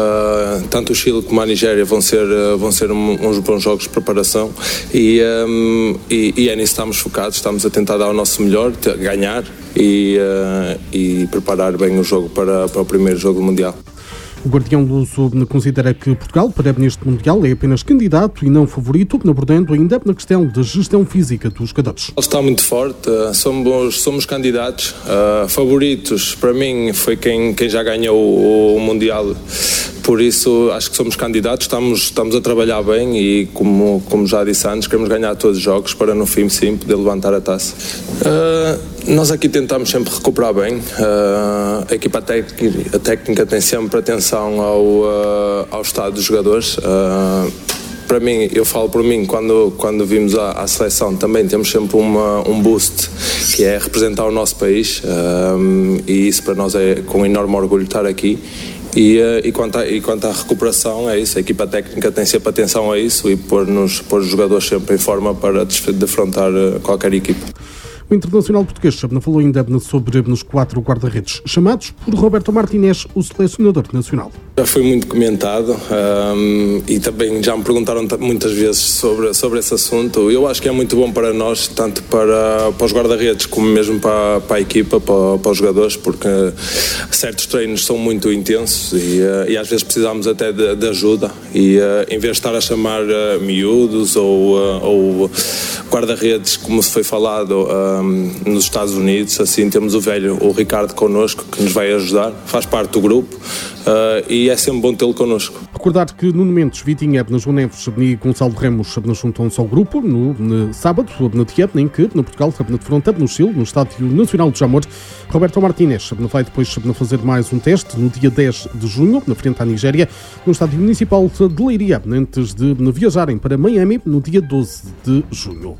[SPEAKER 9] Uh, tanto o Chile como a Nigéria vão ser, uh, vão ser um, uns bons jogos de preparação e, um, e, e é nisso que estamos focados, estamos a tentar dar o nosso melhor, ganhar e, uh, e preparar bem o jogo para, para o primeiro jogo do Mundial.
[SPEAKER 7] O Guardião do Sul considera que Portugal, para neste Mundial, é apenas candidato e não favorito, abordando ainda na questão da gestão física dos jogadores.
[SPEAKER 9] Está muito forte, somos, somos candidatos, uh, favoritos, para mim foi quem, quem já ganhou o, o Mundial, por isso acho que somos candidatos, estamos, estamos a trabalhar bem e como, como já disse antes, queremos ganhar todos os jogos para no fim sim poder levantar a taça. Uh, nós aqui tentamos sempre recuperar bem, uh, a equipa técnica, a técnica tem sempre atenção ao, uh, ao estado dos jogadores. Uh, para mim, eu falo por mim, quando, quando vimos a, a seleção também temos sempre uma, um boost, que é representar o nosso país, uh, e isso para nós é com enorme orgulho estar aqui. E, e, quanto a, e quanto à recuperação, é isso, a equipa técnica tem sempre atenção a isso e pôr-nos, pôr os jogadores sempre em forma para defrontar qualquer equipa.
[SPEAKER 7] O internacional português falou ainda sobre os quatro guarda-redes chamados por Roberto Martínez, o selecionador nacional.
[SPEAKER 9] Já foi muito comentado um, e também já me perguntaram muitas vezes sobre, sobre esse assunto. Eu acho que é muito bom para nós, tanto para, para os guarda-redes como mesmo para, para a equipa, para, para os jogadores, porque certos treinos são muito intensos e, e às vezes precisamos até de, de ajuda e em vez de estar a chamar uh, miúdos ou, uh, ou guarda-redes, como se foi falado um, nos Estados Unidos, assim temos o velho, o Ricardo connosco, que nos vai ajudar, faz parte do grupo uh, e é sempre bom tê-lo connosco.
[SPEAKER 7] Recordar que Nuno Mendes, Vitinha, João Neves e Gonçalo Ramos juntam-se ao grupo no, no sábado, na Tiep, em que no Portugal, na defronta, no Chile, no Estádio Nacional de Jamor. Roberto Martínez vai depois fazer mais um teste no dia dez de junho, na frente à Nigéria, no Estádio Municipal de Leiria, antes de viajarem para Miami no dia doze de junho.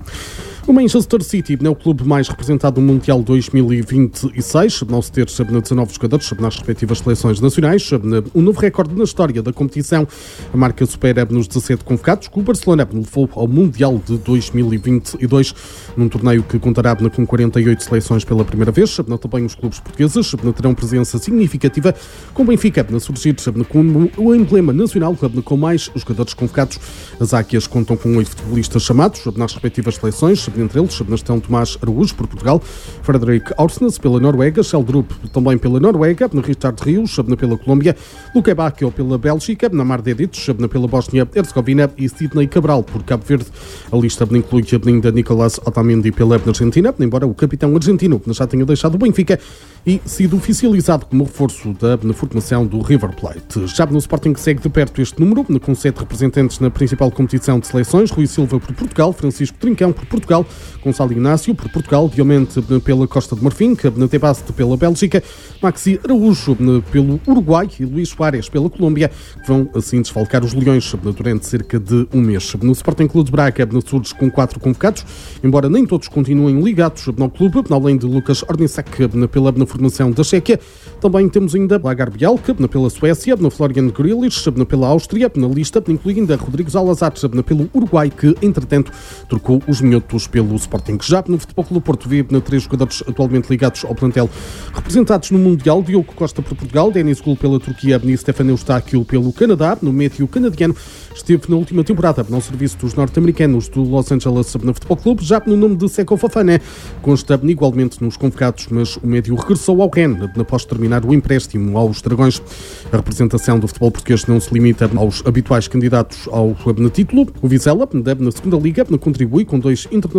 [SPEAKER 7] O Manchester City é o clube mais representado no Mundial dois mil e vinte e seis, ao se ter dezanove jogadores nas respectivas seleções nacionais, um novo recorde na história da competição. A marca supera nos dezassete convocados, que o Barcelona levou ao Mundial de dois mil e vinte e dois, num torneio que contará com quarenta e oito seleções pela primeira vez. Também os clubes portugueses terão presença significativa, com o Benfica a surgir como o emblema nacional com mais jogadores convocados. As Águias contam com oito futebolistas chamados nas respectivas seleções, entre eles estão Tomás Araújo por Portugal, Frederick Orsnes pela Noruega, Sheldrup também pela Noruega, Richard Rios pela Colômbia, Luque Bacchio pela Bélgica, Namar Dedic pela Bósnia-Herzegovina e Sidney Cabral por Cabo Verde. A lista inclui ainda Nicolás Otamendi pela Argentina, embora o capitão argentino já tenha deixado o Benfica e sido oficializado como reforço da na formação do River Plate. Já no Sporting segue de perto este número, com sete representantes na principal competição de seleções: Rui Silva por Portugal, Francisco Trincão por Portugal, Gonçalo Inácio por Portugal, Diomente pela Costa de Marfim, Tebaste pela Bélgica, Maxi Araújo pelo Uruguai e Luís Soares pela Colômbia, que vão assim desfalcar os Leões durante cerca de um mês. No Sporting Clube de Braga surge com quatro convocados, embora nem todos continuem ligados ao clube, além de Lucas Ornicek pela na formação da Chequia. Também temos ainda Blagar Bialka pela Suécia, na Florian Grealish pela Áustria, na lista incluindo Rodrigo Salazar pelo Uruguai, que entretanto trocou os minhotos pelo Sporting. Já no Futebol Clube do Porto vê três jogadores atualmente ligados ao plantel representados no Mundial: Diogo Costa por Portugal, Denis Gul pela Turquia e Stefan Eustáquio pelo Canadá. No médio canadiano esteve na última temporada no serviço dos norte-americanos do Los Angeles no Futebol Clube. Já no nome de Seko Fofana consta igualmente nos convocados, mas o médio regressou ao Rennes após terminar o empréstimo aos Dragões. A representação do futebol português não se limita aos habituais candidatos ao título. O Vizela, na segunda liga, contribui com dois internacionais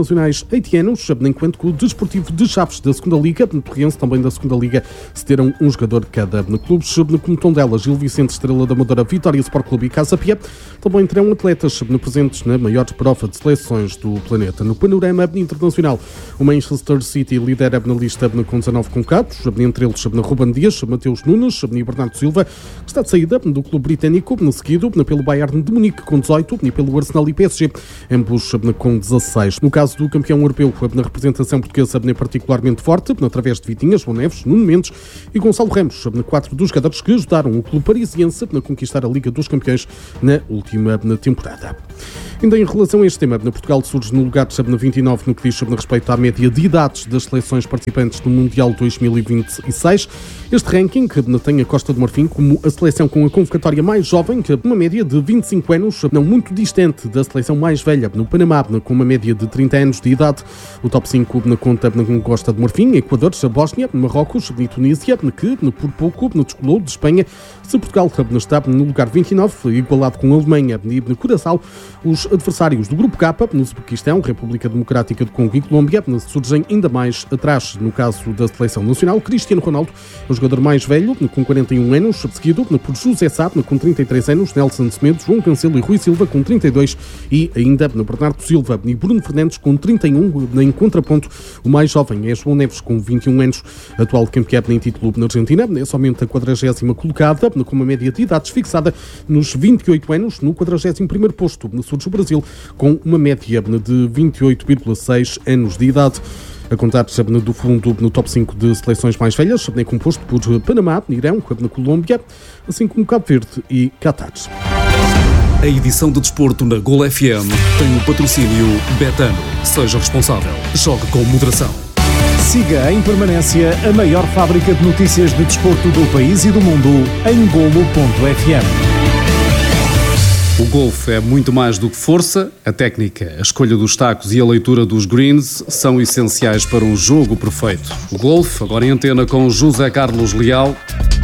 [SPEAKER 7] internacionais haitianos, enquanto que o Desportivo de Chaves da segunda Liga, no Torrense, também da segunda Liga, cederam um jogador cada no clubes, como Tondela, Gil Vicente, Estrela da Amadora, Vitória Sport Clube e Casa Pia. Também terão atletas presentes na maior prova de seleções do planeta. No panorama internacional, o Manchester City lidera na lista com dezanove convocados, entre eles Ruben Dias, Mateus Nunes e Bernardo Silva, que está de saída do clube britânico, seguido pelo Bayern de Munique com dezoito e pelo Arsenal e P S G, ambos com dezasseis. No caso do campeão europeu, na representação portuguesa é particularmente forte, através de Vitinhas, João Neves, Nuno Mendes e Gonçalo Ramos, quatro dos jogadores que ajudaram o clube parisiense a conquistar a Liga dos Campeões na última temporada. Ainda em relação a este tema, Portugal surge no lugar de vinte e nove no que diz respeito à média de idades das seleções participantes no Mundial dois mil e vinte e seis. Este ranking tem a Costa do Marfim como a seleção com a convocatória mais jovem, que uma média de vinte e cinco anos, não muito distante da seleção mais velha, no Panamá, com uma média de trinta anos de idade. O top cinco na conta com Costa do Marfim, Equador, Bósnia, Marrocos e Tunísia, que por pouco descolou de Espanha. Se Portugal está no lugar vinte e nove, igualado com a Alemanha e Curaçao, os adversários do Grupo K, no Uzbequistão, República Democrática do Congo e Colômbia, surgem ainda mais atrás. No caso da seleção nacional, Cristiano Ronaldo é o jogador mais velho, com quarenta e um anos, seguido por José Sá, com trinta e três anos, Nelson Semedo, João Cancelo e Rui Silva, com trinta e dois, e ainda Bernardo Silva e Bruno Fernandes, com trinta e um. Em contraponto, o mais jovem é João Neves, com vinte e um anos, atual campeão em título na Argentina, é somente a quadragésima colocada, com uma média de idades fixada nos vinte e oito anos. No quadragésimo primeiro posto surge o Brasil, com uma média de vinte e oito vírgula seis anos de idade. A contar do fundo no top cinco de seleções mais velhas, é composto por Panamá, Irão, na Colômbia, assim como Cabo Verde e Qatar.
[SPEAKER 6] A edição de desporto na Gol F M tem o patrocínio Betano. Seja responsável. Jogue com moderação.
[SPEAKER 2] Siga em permanência a maior fábrica de notícias de desporto do país e do mundo em golo ponto f m.
[SPEAKER 3] O golfe é muito mais do que força. A técnica, a escolha dos tacos e a leitura dos greens são essenciais para um jogo perfeito. O golfe, agora em antena com José Carlos Leal.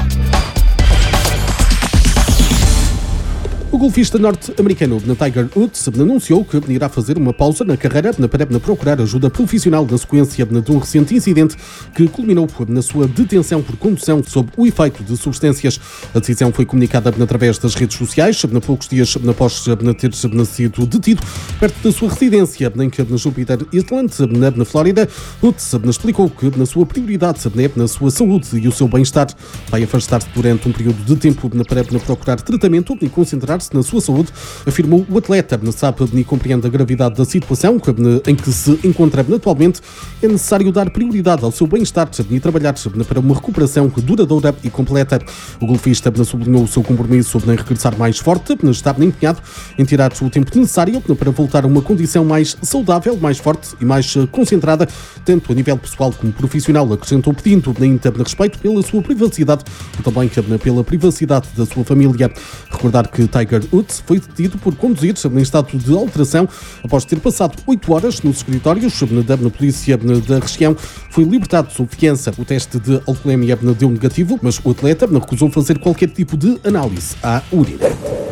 [SPEAKER 7] O golfista norte-americano Tiger Woods anunciou que irá fazer uma pausa na carreira para procurar ajuda profissional na sequência de um recente incidente que culminou na sua detenção por condução sob o efeito de substâncias. A decisão foi comunicada através das redes sociais, poucos dias após ter sido detido perto da sua residência em Jupiter Island, na Flórida. Woods explicou que na sua prioridade é na sua saúde e o seu bem-estar. Vai afastar-se durante um período de tempo para procurar tratamento e concentrar-se na sua saúde, afirmou o atleta. Sabe e compreende a gravidade da situação em que se encontra atualmente. É necessário dar prioridade ao seu bem-estar e trabalhar para uma recuperação duradoura e completa. O golfista sublinhou o seu compromisso em regressar mais forte, está empenhado em tirar o tempo necessário para voltar a uma condição mais saudável, mais forte e mais concentrada, tanto a nível pessoal como profissional, acrescentou, pedindo ainda respeito pela sua privacidade e também pela privacidade da sua família. Recordar que Tiger Woods foi detido por conduzir em estado de alteração após ter passado oito horas nos escritórios da polícia da região. Foi libertado sob fiança. O teste de alcoolemia deu negativo, mas o atleta recusou fazer qualquer tipo de análise à urina.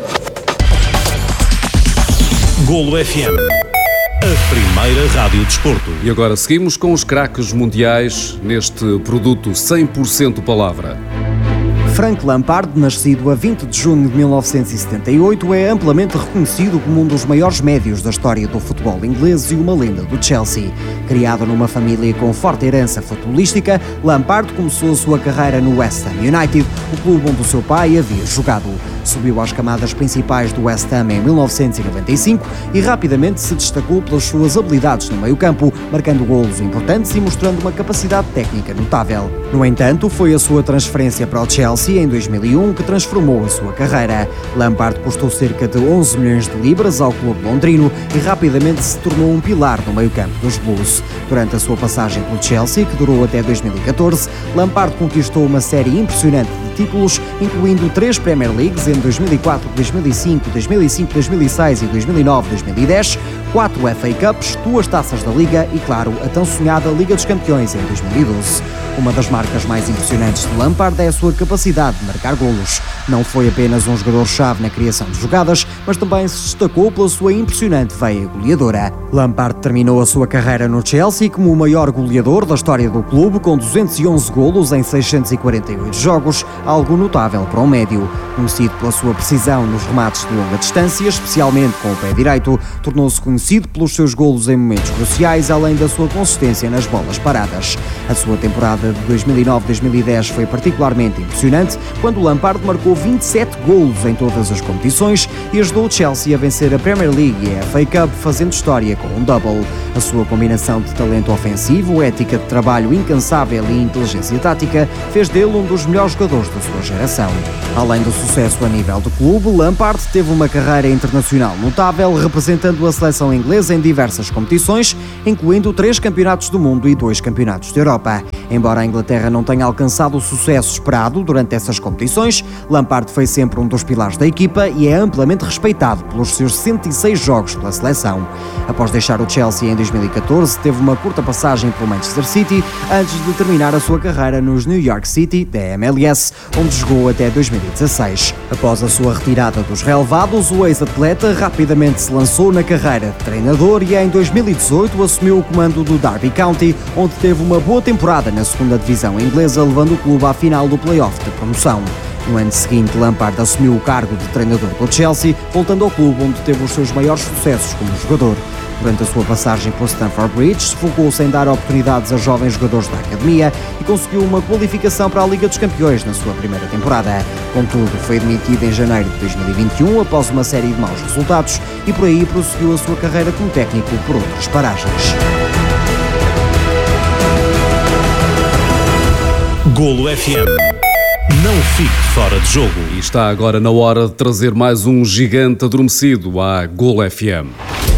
[SPEAKER 2] Golo F M, a primeira rádio de desporto.
[SPEAKER 3] E agora seguimos com os craques mundiais neste produto cem por cento palavra.
[SPEAKER 4] Frank Lampard, nascido a vinte de junho de mil novecentos e setenta e oito, é amplamente reconhecido como um dos maiores médios da história do futebol inglês e uma lenda do Chelsea. Criado numa família com forte herança futebolística, Lampard começou a sua carreira no West Ham United, o clube onde o seu pai havia jogado. Subiu às camadas principais do West Ham em mil novecentos e noventa e cinco e rapidamente se destacou pelas suas habilidades no meio-campo, marcando golos importantes e mostrando uma capacidade técnica notável. No entanto, foi a sua transferência para o Chelsea em dois mil e um que transformou a sua carreira. Lampard custou cerca de onze milhões de libras ao clube londrino e rapidamente se tornou um pilar no meio-campo dos Blues. Durante a sua passagem pelo Chelsea, que durou até dois mil e catorze, Lampard conquistou uma série impressionante de títulos, incluindo três Premier Leagues em dois mil e quatro, dois mil e cinco, dois mil e cinco, dois mil e seis e dois mil e nove, dois mil e dez, quatro F A Cups, duas taças da Liga e, claro, a tão sonhada Liga dos Campeões em dois mil e doze. Uma das marcas mais impressionantes de Lampard é a sua capacidade de marcar golos. Não foi apenas um jogador-chave na criação de jogadas, mas também se destacou pela sua impressionante veia goleadora. Lampard terminou a sua carreira no Chelsea como o maior goleador da história do clube, com duzentos e onze golos em seiscentos e quarenta e oito jogos, algo notável para o médio. Conhecido pela sua precisão nos remates de longa distância, especialmente com o pé direito, tornou-se conhecido pelos seus golos em momentos cruciais, além da sua consistência nas bolas paradas. A sua temporada de dois mil e nove a dois mil e dez foi particularmente impressionante, quando Lampard marcou vinte e sete golos em todas as competições e ajudou o Chelsea a vencer a Premier League e a F A Cup, fazendo história com um double. A sua combinação de talento ofensivo, ética de trabalho incansável e inteligência tática fez dele um dos melhores jogadores da sua geração. Além do sucesso a nível do clube, Lampard teve uma carreira internacional notável, representando a seleção inglesa em diversas competições, incluindo três campeonatos do mundo e dois campeonatos da Europa. Embora a Inglaterra não tenha alcançado o sucesso esperado durante essas competições, Lampard foi sempre um dos pilares da equipa e é amplamente respeitado pelos seus cento e seis jogos pela seleção. Após deixar o Chelsea em dois mil e catorze, teve uma curta passagem pelo Manchester City antes de terminar a sua carreira nos New York City, da M L S, onde jogou até dois mil e dezasseis. Após a sua retirada dos relevados, o ex-atleta rapidamente se lançou na carreira de treinador e em dois mil e dezoito assumiu o comando do Derby County, onde teve uma boa temporada na segunda divisão inglesa, levando o clube à final do play-off de promoção. No ano seguinte, Lampard assumiu o cargo de treinador pelo Chelsea, voltando ao clube onde teve os seus maiores sucessos como jogador. Durante a sua passagem pelo Stamford Bridge, focou-se em dar oportunidades a jovens jogadores da academia e conseguiu uma qualificação para a Liga dos Campeões na sua primeira temporada. Contudo, foi demitido em janeiro de dois mil e vinte e um após uma série de maus resultados e por aí prosseguiu a sua carreira como técnico por outras paragens.
[SPEAKER 2] Golo F M. Não fique fora de jogo.
[SPEAKER 3] E está agora na hora de trazer mais um gigante adormecido à Golo F M.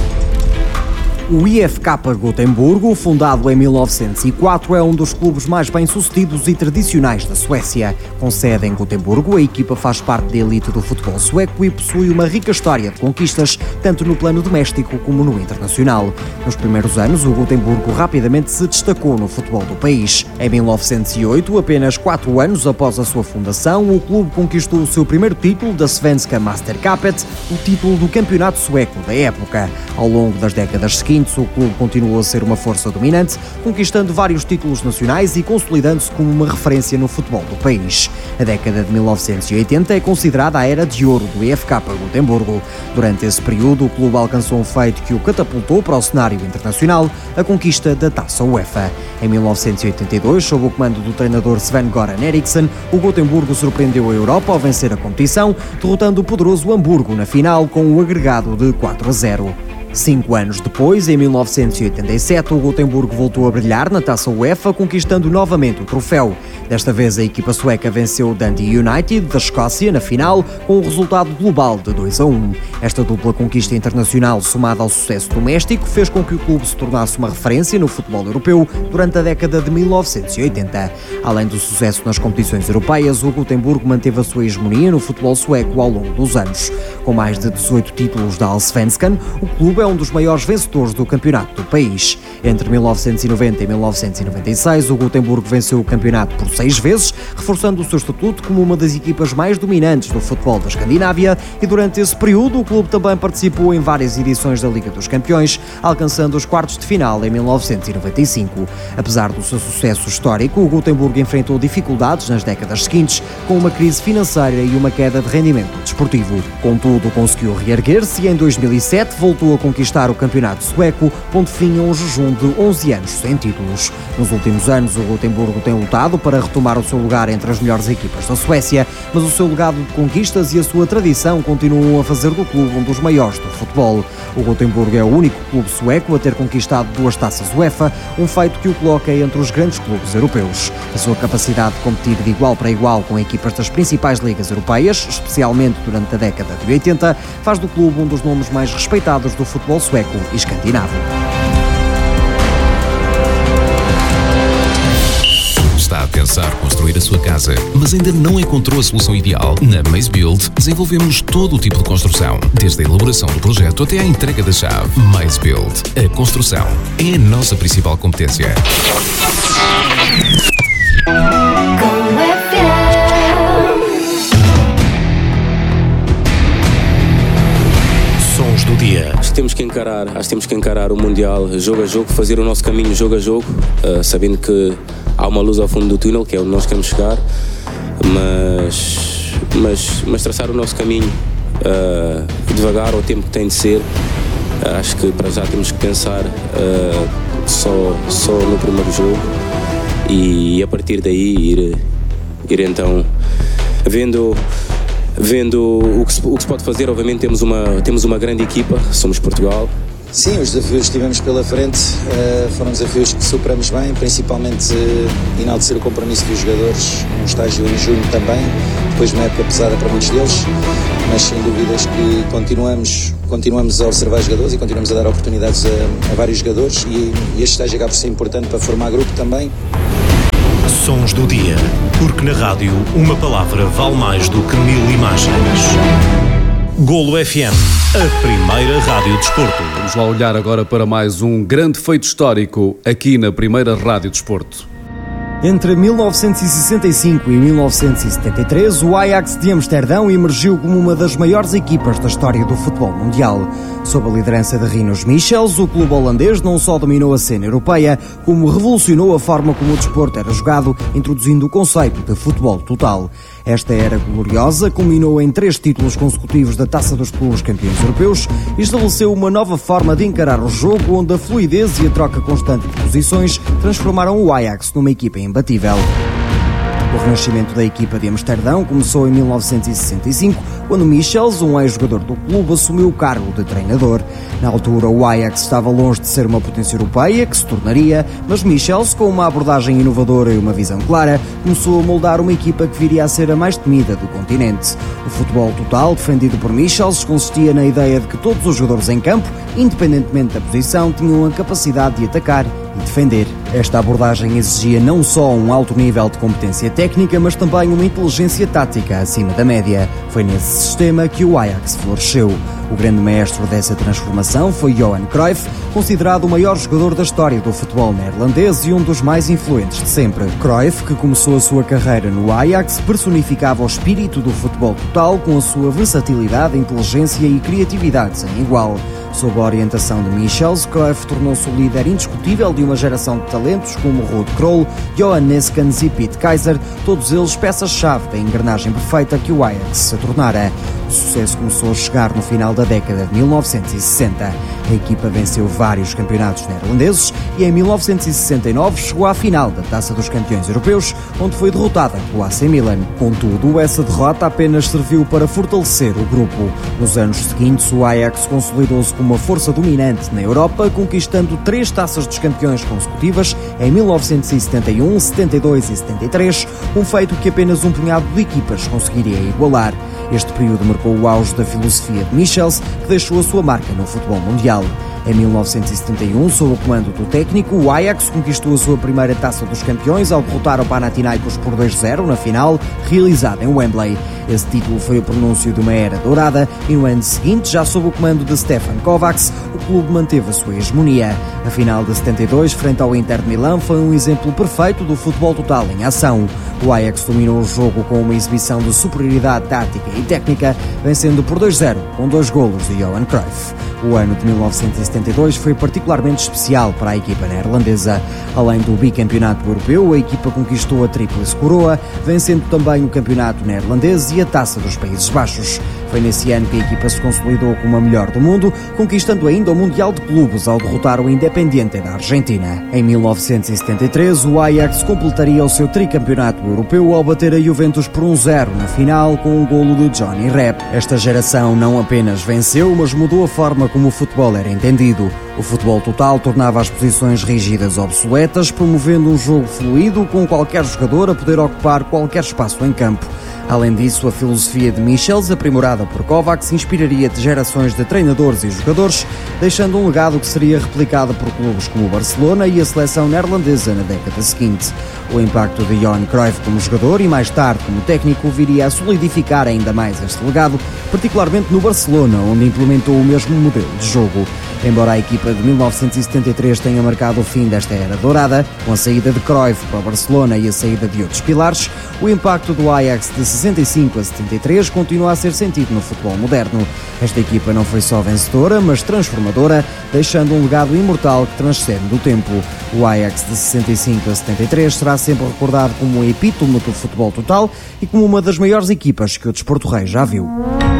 [SPEAKER 4] O I F K Gotemburgo, fundado em mil novecentos e quatro, é um dos clubes mais bem-sucedidos e tradicionais da Suécia. Com sede em Gotemburgo, a equipa faz parte da elite do futebol sueco e possui uma rica história de conquistas, tanto no plano doméstico como no internacional. Nos primeiros anos, o Gotemburgo rapidamente se destacou no futebol do país. Em mil novecentos e oito, apenas quatro anos após a sua fundação, o clube conquistou o seu primeiro título da Svenska Mästerskapet, o título do campeonato sueco da época. Ao longo das décadas seguintes, o clube continuou a ser uma força dominante, conquistando vários títulos nacionais e consolidando-se como uma referência no futebol do país. A década de mil novecentos e oitenta é considerada a era de ouro do I F K Gotemburgo. Durante esse período, o clube alcançou um feito que o catapultou para o cenário internacional, a conquista da Taça UEFA. Em mil novecentos e oitenta e dois, sob o comando do treinador Sven-Goran Eriksson, o Gotemburgo surpreendeu a Europa ao vencer a competição, derrotando o poderoso Hamburgo na final com um agregado de quatro a zero. Cinco anos depois, em mil novecentos e oitenta e sete, o Gotemburgo voltou a brilhar na Taça UEFA, conquistando novamente o troféu. Desta vez, a equipa sueca venceu o Dundee United da Escócia na final, com um resultado global de dois a um. Esta dupla conquista internacional, somada ao sucesso doméstico, fez com que o clube se tornasse uma referência no futebol europeu durante a década de mil novecentos e oitenta. Além do sucesso nas competições europeias, o Gotemburgo manteve a sua hegemonia no futebol sueco ao longo dos anos. Com mais de dezoito títulos da Allsvenskan, o clube é um dos maiores vencedores do campeonato do país. Entre mil novecentos e noventa e mil novecentos e noventa e seis, o Gotemburgo venceu o campeonato por seis vezes, reforçando o seu estatuto como uma das equipas mais dominantes do futebol da Escandinávia, e durante esse período o clube também participou em várias edições da Liga dos Campeões, alcançando os quartos de final em mil novecentos e noventa e cinco. Apesar do seu sucesso histórico, o Gotemburgo enfrentou dificuldades nas décadas seguintes, com uma crise financeira e uma queda de rendimento desportivo. Contudo, conseguiu reerguer-se e em dois mil e sete voltou a conquistar o campeonato sueco, pondo fim a um jejum de onze anos sem títulos. Nos últimos anos, o Gotemburgo tem lutado para retomar o seu lugar entre as melhores equipas da Suécia, mas o seu legado de conquistas e a sua tradição continuam a fazer do clube um dos maiores do futebol. O Gotemburgo é o único clube sueco a ter conquistado duas taças UEFA, um feito que o coloca entre os grandes clubes europeus. A sua capacidade de competir de igual para igual com equipas das principais ligas europeias, especialmente durante a década de oitenta, faz do clube um dos nomes mais respeitados do futebol sueco e escandinavo.
[SPEAKER 10] Está a pensar construir a sua casa, mas ainda não encontrou a solução ideal? Na Maze Build desenvolvemos todo o tipo de construção, desde a elaboração do projeto até à entrega da chave. Maze Build. A construção é a nossa principal competência.
[SPEAKER 11] encarar, acho que temos que encarar o Mundial jogo a jogo, fazer o nosso caminho jogo a jogo, uh, sabendo que há uma luz ao fundo do túnel, que é onde nós queremos chegar, mas, mas, mas traçar o nosso caminho uh, devagar, ao tempo que tem de ser. Uh, acho que para já temos que pensar uh, só, só no primeiro jogo e, e a partir daí ir, ir então vendo... Vendo o que, se, o que se pode fazer. Obviamente temos uma, temos uma grande equipa, somos Portugal.
[SPEAKER 12] Sim, os desafios que tivemos pela frente uh, foram desafios que superamos bem, principalmente uh, enaltecer o compromisso dos jogadores, um estágio em junho também, depois de uma época pesada para muitos deles, mas sem dúvidas que continuamos, continuamos a observar jogadores e continuamos a dar oportunidades a, a vários jogadores e, e este estágio acaba por ser importante para formar grupo também.
[SPEAKER 2] Sons do dia, porque na rádio uma palavra vale mais do que mil imagens. Golo F M, a primeira rádio desporto.
[SPEAKER 3] Vamos lá olhar agora para mais um grande feito histórico aqui na primeira rádio desporto.
[SPEAKER 5] Entre mil novecentos e sessenta e cinco e mil novecentos e setenta e três, o Ajax de Amsterdão emergiu como uma das maiores equipas da história do futebol mundial. Sob a liderança de Rinus Michels, o clube holandês não só dominou a cena europeia, como revolucionou a forma como o desporto era jogado, introduzindo o conceito de futebol total. Esta era gloriosa culminou em três títulos consecutivos da Taça dos Clubes Campeões Europeus e estabeleceu uma nova forma de encarar o jogo, onde a fluidez e a troca constante de posições transformaram o Ajax numa equipa imbatível. O renascimento da equipa de Amsterdão começou em mil novecentos e sessenta e cinco, quando Michels, um ex-jogador do clube, assumiu o cargo de treinador. Na altura, o Ajax estava longe de ser uma potência europeia, que se tornaria, mas Michels, com uma abordagem inovadora e uma visão clara, começou a moldar uma equipa que viria a ser a mais temida do continente. O futebol total, defendido por Michels, consistia na ideia de que todos os jogadores em campo, independentemente da posição, tinham a capacidade de atacar e defender. Esta abordagem exigia não só um alto nível de competência técnica, mas também uma inteligência tática acima da média. Foi nesse sistema que o Ajax floresceu. O grande mestre dessa transformação foi Johan Cruyff, considerado o maior jogador da história do futebol neerlandês e um dos mais influentes de sempre. Cruyff, que começou a sua carreira no Ajax, personificava o espírito do futebol total com a sua versatilidade, inteligência e criatividade sem igual. Sob a orientação de Michels, Cruyff tornou-se o líder indiscutível de uma geração de talentos como Ruud Krol, Johan Neeskens e Piet Keizer, todos eles peças-chave da engrenagem perfeita que o Ajax se tornara. O sucesso começou a chegar no final da década de mil novecentos e sessenta. A equipa venceu vários campeonatos neerlandeses e em mil novecentos e sessenta e nove chegou à final da Taça dos Campeões Europeus, onde foi derrotada pelo A C Milan. Contudo, essa derrota apenas serviu para fortalecer o grupo. Nos anos seguintes, o Ajax consolidou-se como uma força dominante na Europa, conquistando três Taças dos Campeões consecutivas em mil novecentos e setenta e um, setenta e dois e setenta e três, um feito que apenas um punhado de equipas conseguiria igualar. Este período marcou o auge da filosofia de Michels, que deixou a sua marca no futebol mundial. Em mil novecentos e setenta e um, sob o comando do técnico, o Ajax conquistou a sua primeira Taça dos Campeões ao derrotar o Panathinaikos por dois a zero na final, realizada em Wembley. Esse título foi o pronúncio de uma era dourada e no ano seguinte, já sob o comando de Stefan Kovacs, o clube manteve a sua hegemonia. A final de setenta e dois, frente ao Inter de Milão, foi um exemplo perfeito do futebol total em ação. O Ajax dominou o jogo com uma exibição de superioridade tática e técnica, vencendo por dois a zero, com dois golos de Johan Cruyff. O ano de mil novecentos e setenta e dois foi particularmente especial para a equipa neerlandesa. Além do bicampeonato europeu, a equipa conquistou a Tríplice Coroa, vencendo também o campeonato neerlandês e a Taça dos Países Baixos. Foi nesse ano que a equipa se consolidou como a melhor do mundo, conquistando ainda o Mundial de Clubes ao derrotar o Independiente da Argentina. Em mil novecentos e setenta e três, o Ajax completaria o seu tricampeonato europeu ao bater a Juventus por um a zero na final com um golo de Johnny Rep. Esta geração não apenas venceu, mas mudou a forma como o futebol era entendido. O futebol total tornava as posições rígidas obsoletas, promovendo um jogo fluido com qualquer jogador a poder ocupar qualquer espaço em campo. Além disso, a filosofia de Michels, aprimorada por Kovacs, inspiraria gerações de treinadores e jogadores, deixando um legado que seria replicado por clubes como o Barcelona e a seleção neerlandesa na década seguinte. O impacto de Johan Cruyff como jogador e mais tarde como técnico viria a solidificar ainda mais este legado, particularmente no Barcelona, onde implementou o mesmo modelo de jogo.
[SPEAKER 4] Embora a equipa de mil novecentos e setenta e três tenha marcado o fim desta era dourada, com a saída de Cruyff para o Barcelona e a saída de outros pilares, o impacto do Ajax de sessenta e cinco a setenta e três continua a ser sentido no futebol moderno. Esta equipa não foi só vencedora, mas transformadora, deixando um legado imortal que transcende do tempo. O Ajax de sessenta e cinco a setenta e três será sempre recordado como um epítome do futebol total e como uma das maiores equipas que o desporto rei já viu.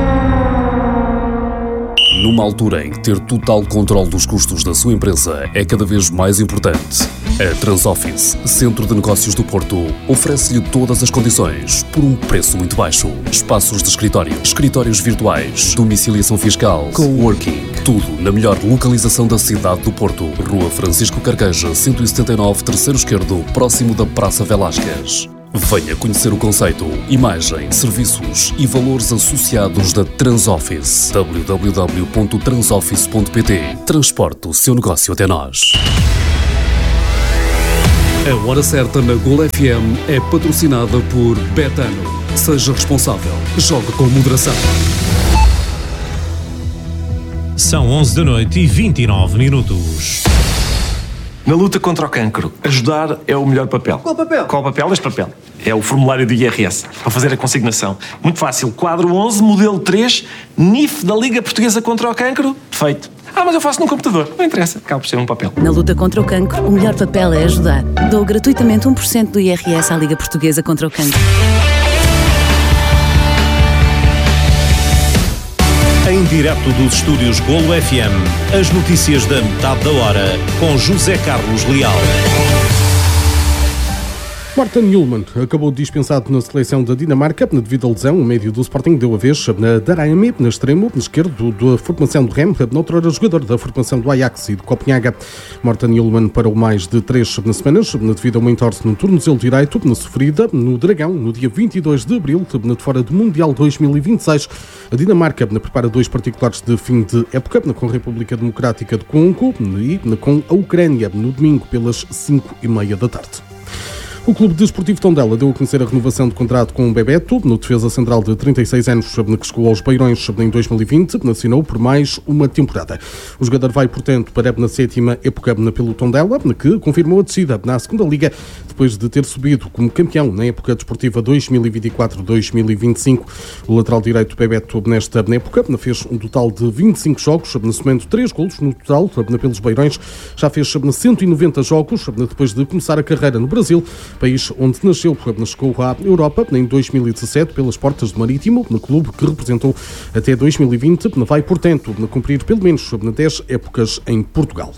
[SPEAKER 6] Numa altura em que ter total controle dos custos da sua empresa é cada vez mais importante, a Transoffice, Centro de Negócios do Porto, oferece-lhe todas as condições por um preço muito baixo. Espaços de escritório, escritórios virtuais, domiciliação fiscal, coworking, tudo na melhor localização da cidade do Porto. Rua Francisco Carqueja, cento e setenta e nove, terceiro esquerdo, próximo da Praça Velásquez. Venha conhecer o conceito, imagem, serviços e valores associados da Transoffice. w w w ponto transoffice ponto p t. Transporte o seu negócio até nós.
[SPEAKER 3] A Hora Certa na Gol F M é patrocinada por Betano. Seja responsável. Jogue com moderação.
[SPEAKER 2] São onze da noite e vinte e nove minutos.
[SPEAKER 13] Na luta contra o cancro, ajudar é o melhor papel.
[SPEAKER 5] Qual papel?
[SPEAKER 13] Qual papel? Este papel. É o formulário do I R S, para fazer a consignação. Muito fácil. Quadro onze, modelo três, N I F da Liga Portuguesa contra o Cancro. Feito. Ah, mas eu faço num computador. Não interessa. Acaba por ser um papel.
[SPEAKER 14] Na luta contra o cancro, o melhor papel é ajudar. Dou gratuitamente um por cento do I R S à Liga Portuguesa contra o Cancro.
[SPEAKER 2] Em direto dos estúdios Golo F M, as notícias da metade da hora, com José Carlos Leal.
[SPEAKER 7] Martin Hjulmand acabou dispensado na seleção da Dinamarca devido à lesão. O médio do Sporting deu a vez na Darame, na extremo esquerdo da formação do Rem, noutrora jogador da formação do Ajax e do Copenhaga. Martin Hjulmand parou mais de três semanas devido a uma entorse no tornozelo direito, na sofrida no Dragão, no dia vinte e dois de abril, de fora do Mundial dois mil e vinte e seis. A Dinamarca prepara dois particulares de fim de época, com a República Democrática do Congo e com a Ucrânia, no domingo pelas cinco e meia da tarde. O Clube Desportivo Tondela deu a conhecer a renovação de contrato com o Bebeto, no defesa central de trinta e seis anos, que chegou aos Beirões em dois mil e vinte, assinou por mais uma temporada. O jogador vai, portanto, para a sétima época pelo Tondela, que confirmou a descida na segunda Liga, depois de ter subido como campeão na época desportiva dois mil e vinte e quatro dois mil e vinte e cinco. O lateral direito Bebeto, nesta época, fez um total de vinte e cinco jogos, somando três golos no total pelos Beirões. Já fez cento e noventa jogos, depois de começar a carreira no Brasil, país onde nasceu, chegou à Europa em dois mil e dezassete pelas portas do Marítimo, no clube que representou até dois mil e vinte, vai, portanto, cumprir pelo menos dez épocas em Portugal.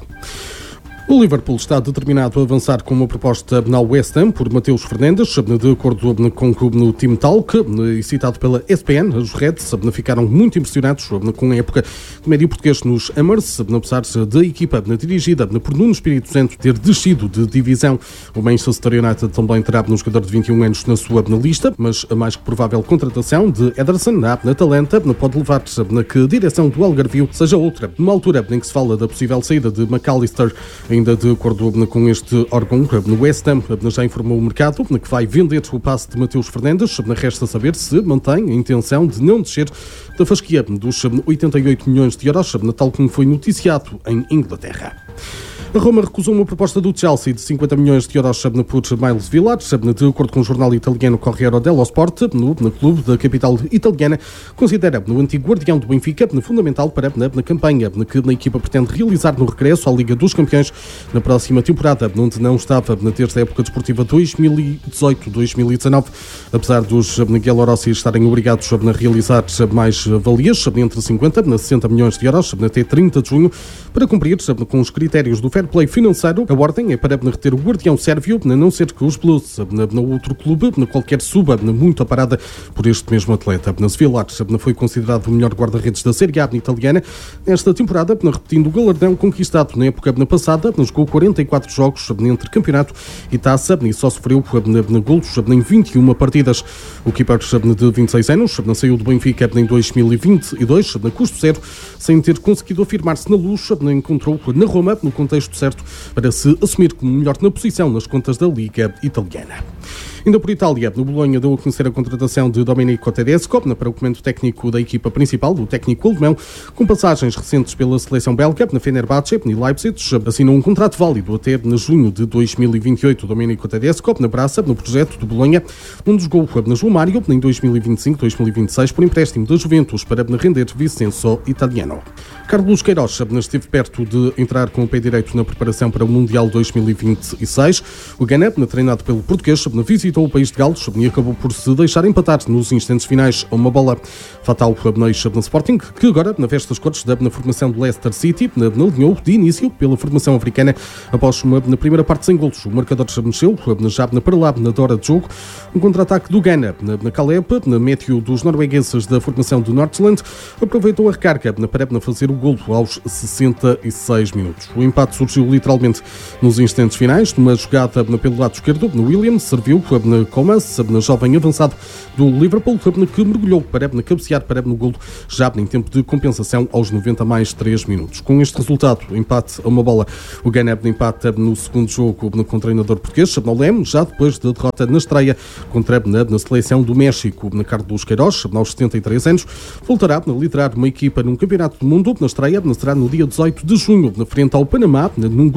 [SPEAKER 7] O Liverpool está determinado a avançar com uma proposta na West Ham por Mateus Fernandes, de acordo com o Team Talk, e citado pela E S P N. Os Reds ficaram muito impressionados com a época do médio português nos Hammers, apesar da equipa dirigida por Nuno Espírito Santo ter descido de divisão. O Manchester United também terá um jogador de vinte e um anos na sua lista, mas a mais que provável contratação de Ederson na Atalanta pode levar a que a direção do Algarvio seja outra, numa altura em que se fala da possível saída de McAllister. Ainda de acordo com este órgão, no West Ham já informou o mercado que vai vender o passe de Mateus Fernandes. Resta saber se mantém a intenção de não descer da fasquia dos oitenta e oito milhões de euros, tal como foi noticiado em Inglaterra. A Roma recusou uma proposta do Chelsea de cinquenta milhões de euros por Miles Village, de acordo com o jornal italiano Corriere dello Sport. No, no clube da capital italiana considera o antigo guardião do Benfica fundamental para na, na campanha que a equipa pretende realizar no regresso à Liga dos Campeões na próxima temporada, onde não estava na terça época desportiva dois mil e dezoito dois mil e dezanove, apesar dos Bielorrossi estarem obrigados a realizar mais valias entre cinquenta e sessenta milhões de euros até trinta de junho para cumprir com os critérios do fair play financeiro. A ordem é para reter o guardião sérvio, a não ser que os Blues, no outro clube, na qualquer suba, muito aparada por este mesmo atleta. Na Village foi considerado o melhor guarda-redes da Série A italiana esta temporada, repetindo o galardão conquistado na época passada. Jogou quarenta e quatro jogos entre campeonato e taça e só sofreu golos em vinte e uma partidas. O keeper de vinte e seis anos saiu do Benfica em dois mil e vinte e dois, na custo zero, sem ter conseguido afirmar-se na Luz. Encontrou na Roma, no contexto certo, para se assumir como melhor na posição nas contas da Liga Italiana. Ainda por Itália, no Bolonha deu a conhecer a contratação de Domenico Tedesco para o comando técnico da equipa principal, o técnico alemão, com passagens recentes pela seleção belga, na Fenerbahçe e Leipzig. Assinou um contrato válido até de junho de dois mil e vinte e oito. Domenico Tedesco na braça no projeto do Bolonha, um dos gols na João Mário em dois mil e vinte e cinco dois mil e vinte e seis por empréstimo da Juventus para render Vicenzo Italiano. Carlos Queiroz esteve perto de entrar com o pé direito na preparação para o Mundial dois mil e vinte e seis. O Ghana, treinado pelo português, visitou o país de Gales e acabou por se deixar empatar nos instantes finais a uma bola fatal na Sporting, que agora, na veste das cores, na formação do Leicester City, na alinhou de início pela formação africana após uma na primeira parte sem golos. O marcador já mexeu, já para lá na hora de jogo. Um contra-ataque do Ghana na Caleb, na médio dos noruegueses da formação do Nordland, aproveitou a recarga para fazer o golo aos sessenta e seis minutos. O empate surgiu literalmente nos instantes finais, numa jogada pelo lado esquerdo, no Williams, serviu na Comas, na jovem avançado do Liverpool, que mergulhou para cabecear para no golo, já em tempo de compensação aos noventa mais três minutos. Com este resultado, empate a uma bola, o Ghana empate no segundo jogo com o treinador português, Lem, já depois da derrota na estreia contra na seleção do México. Na Carlos Queiroz, aos setenta e três anos, voltará a liderar uma equipa num campeonato do mundo. Na estreia será no dia dezoito de junho, na frente ao Panamá, num grupo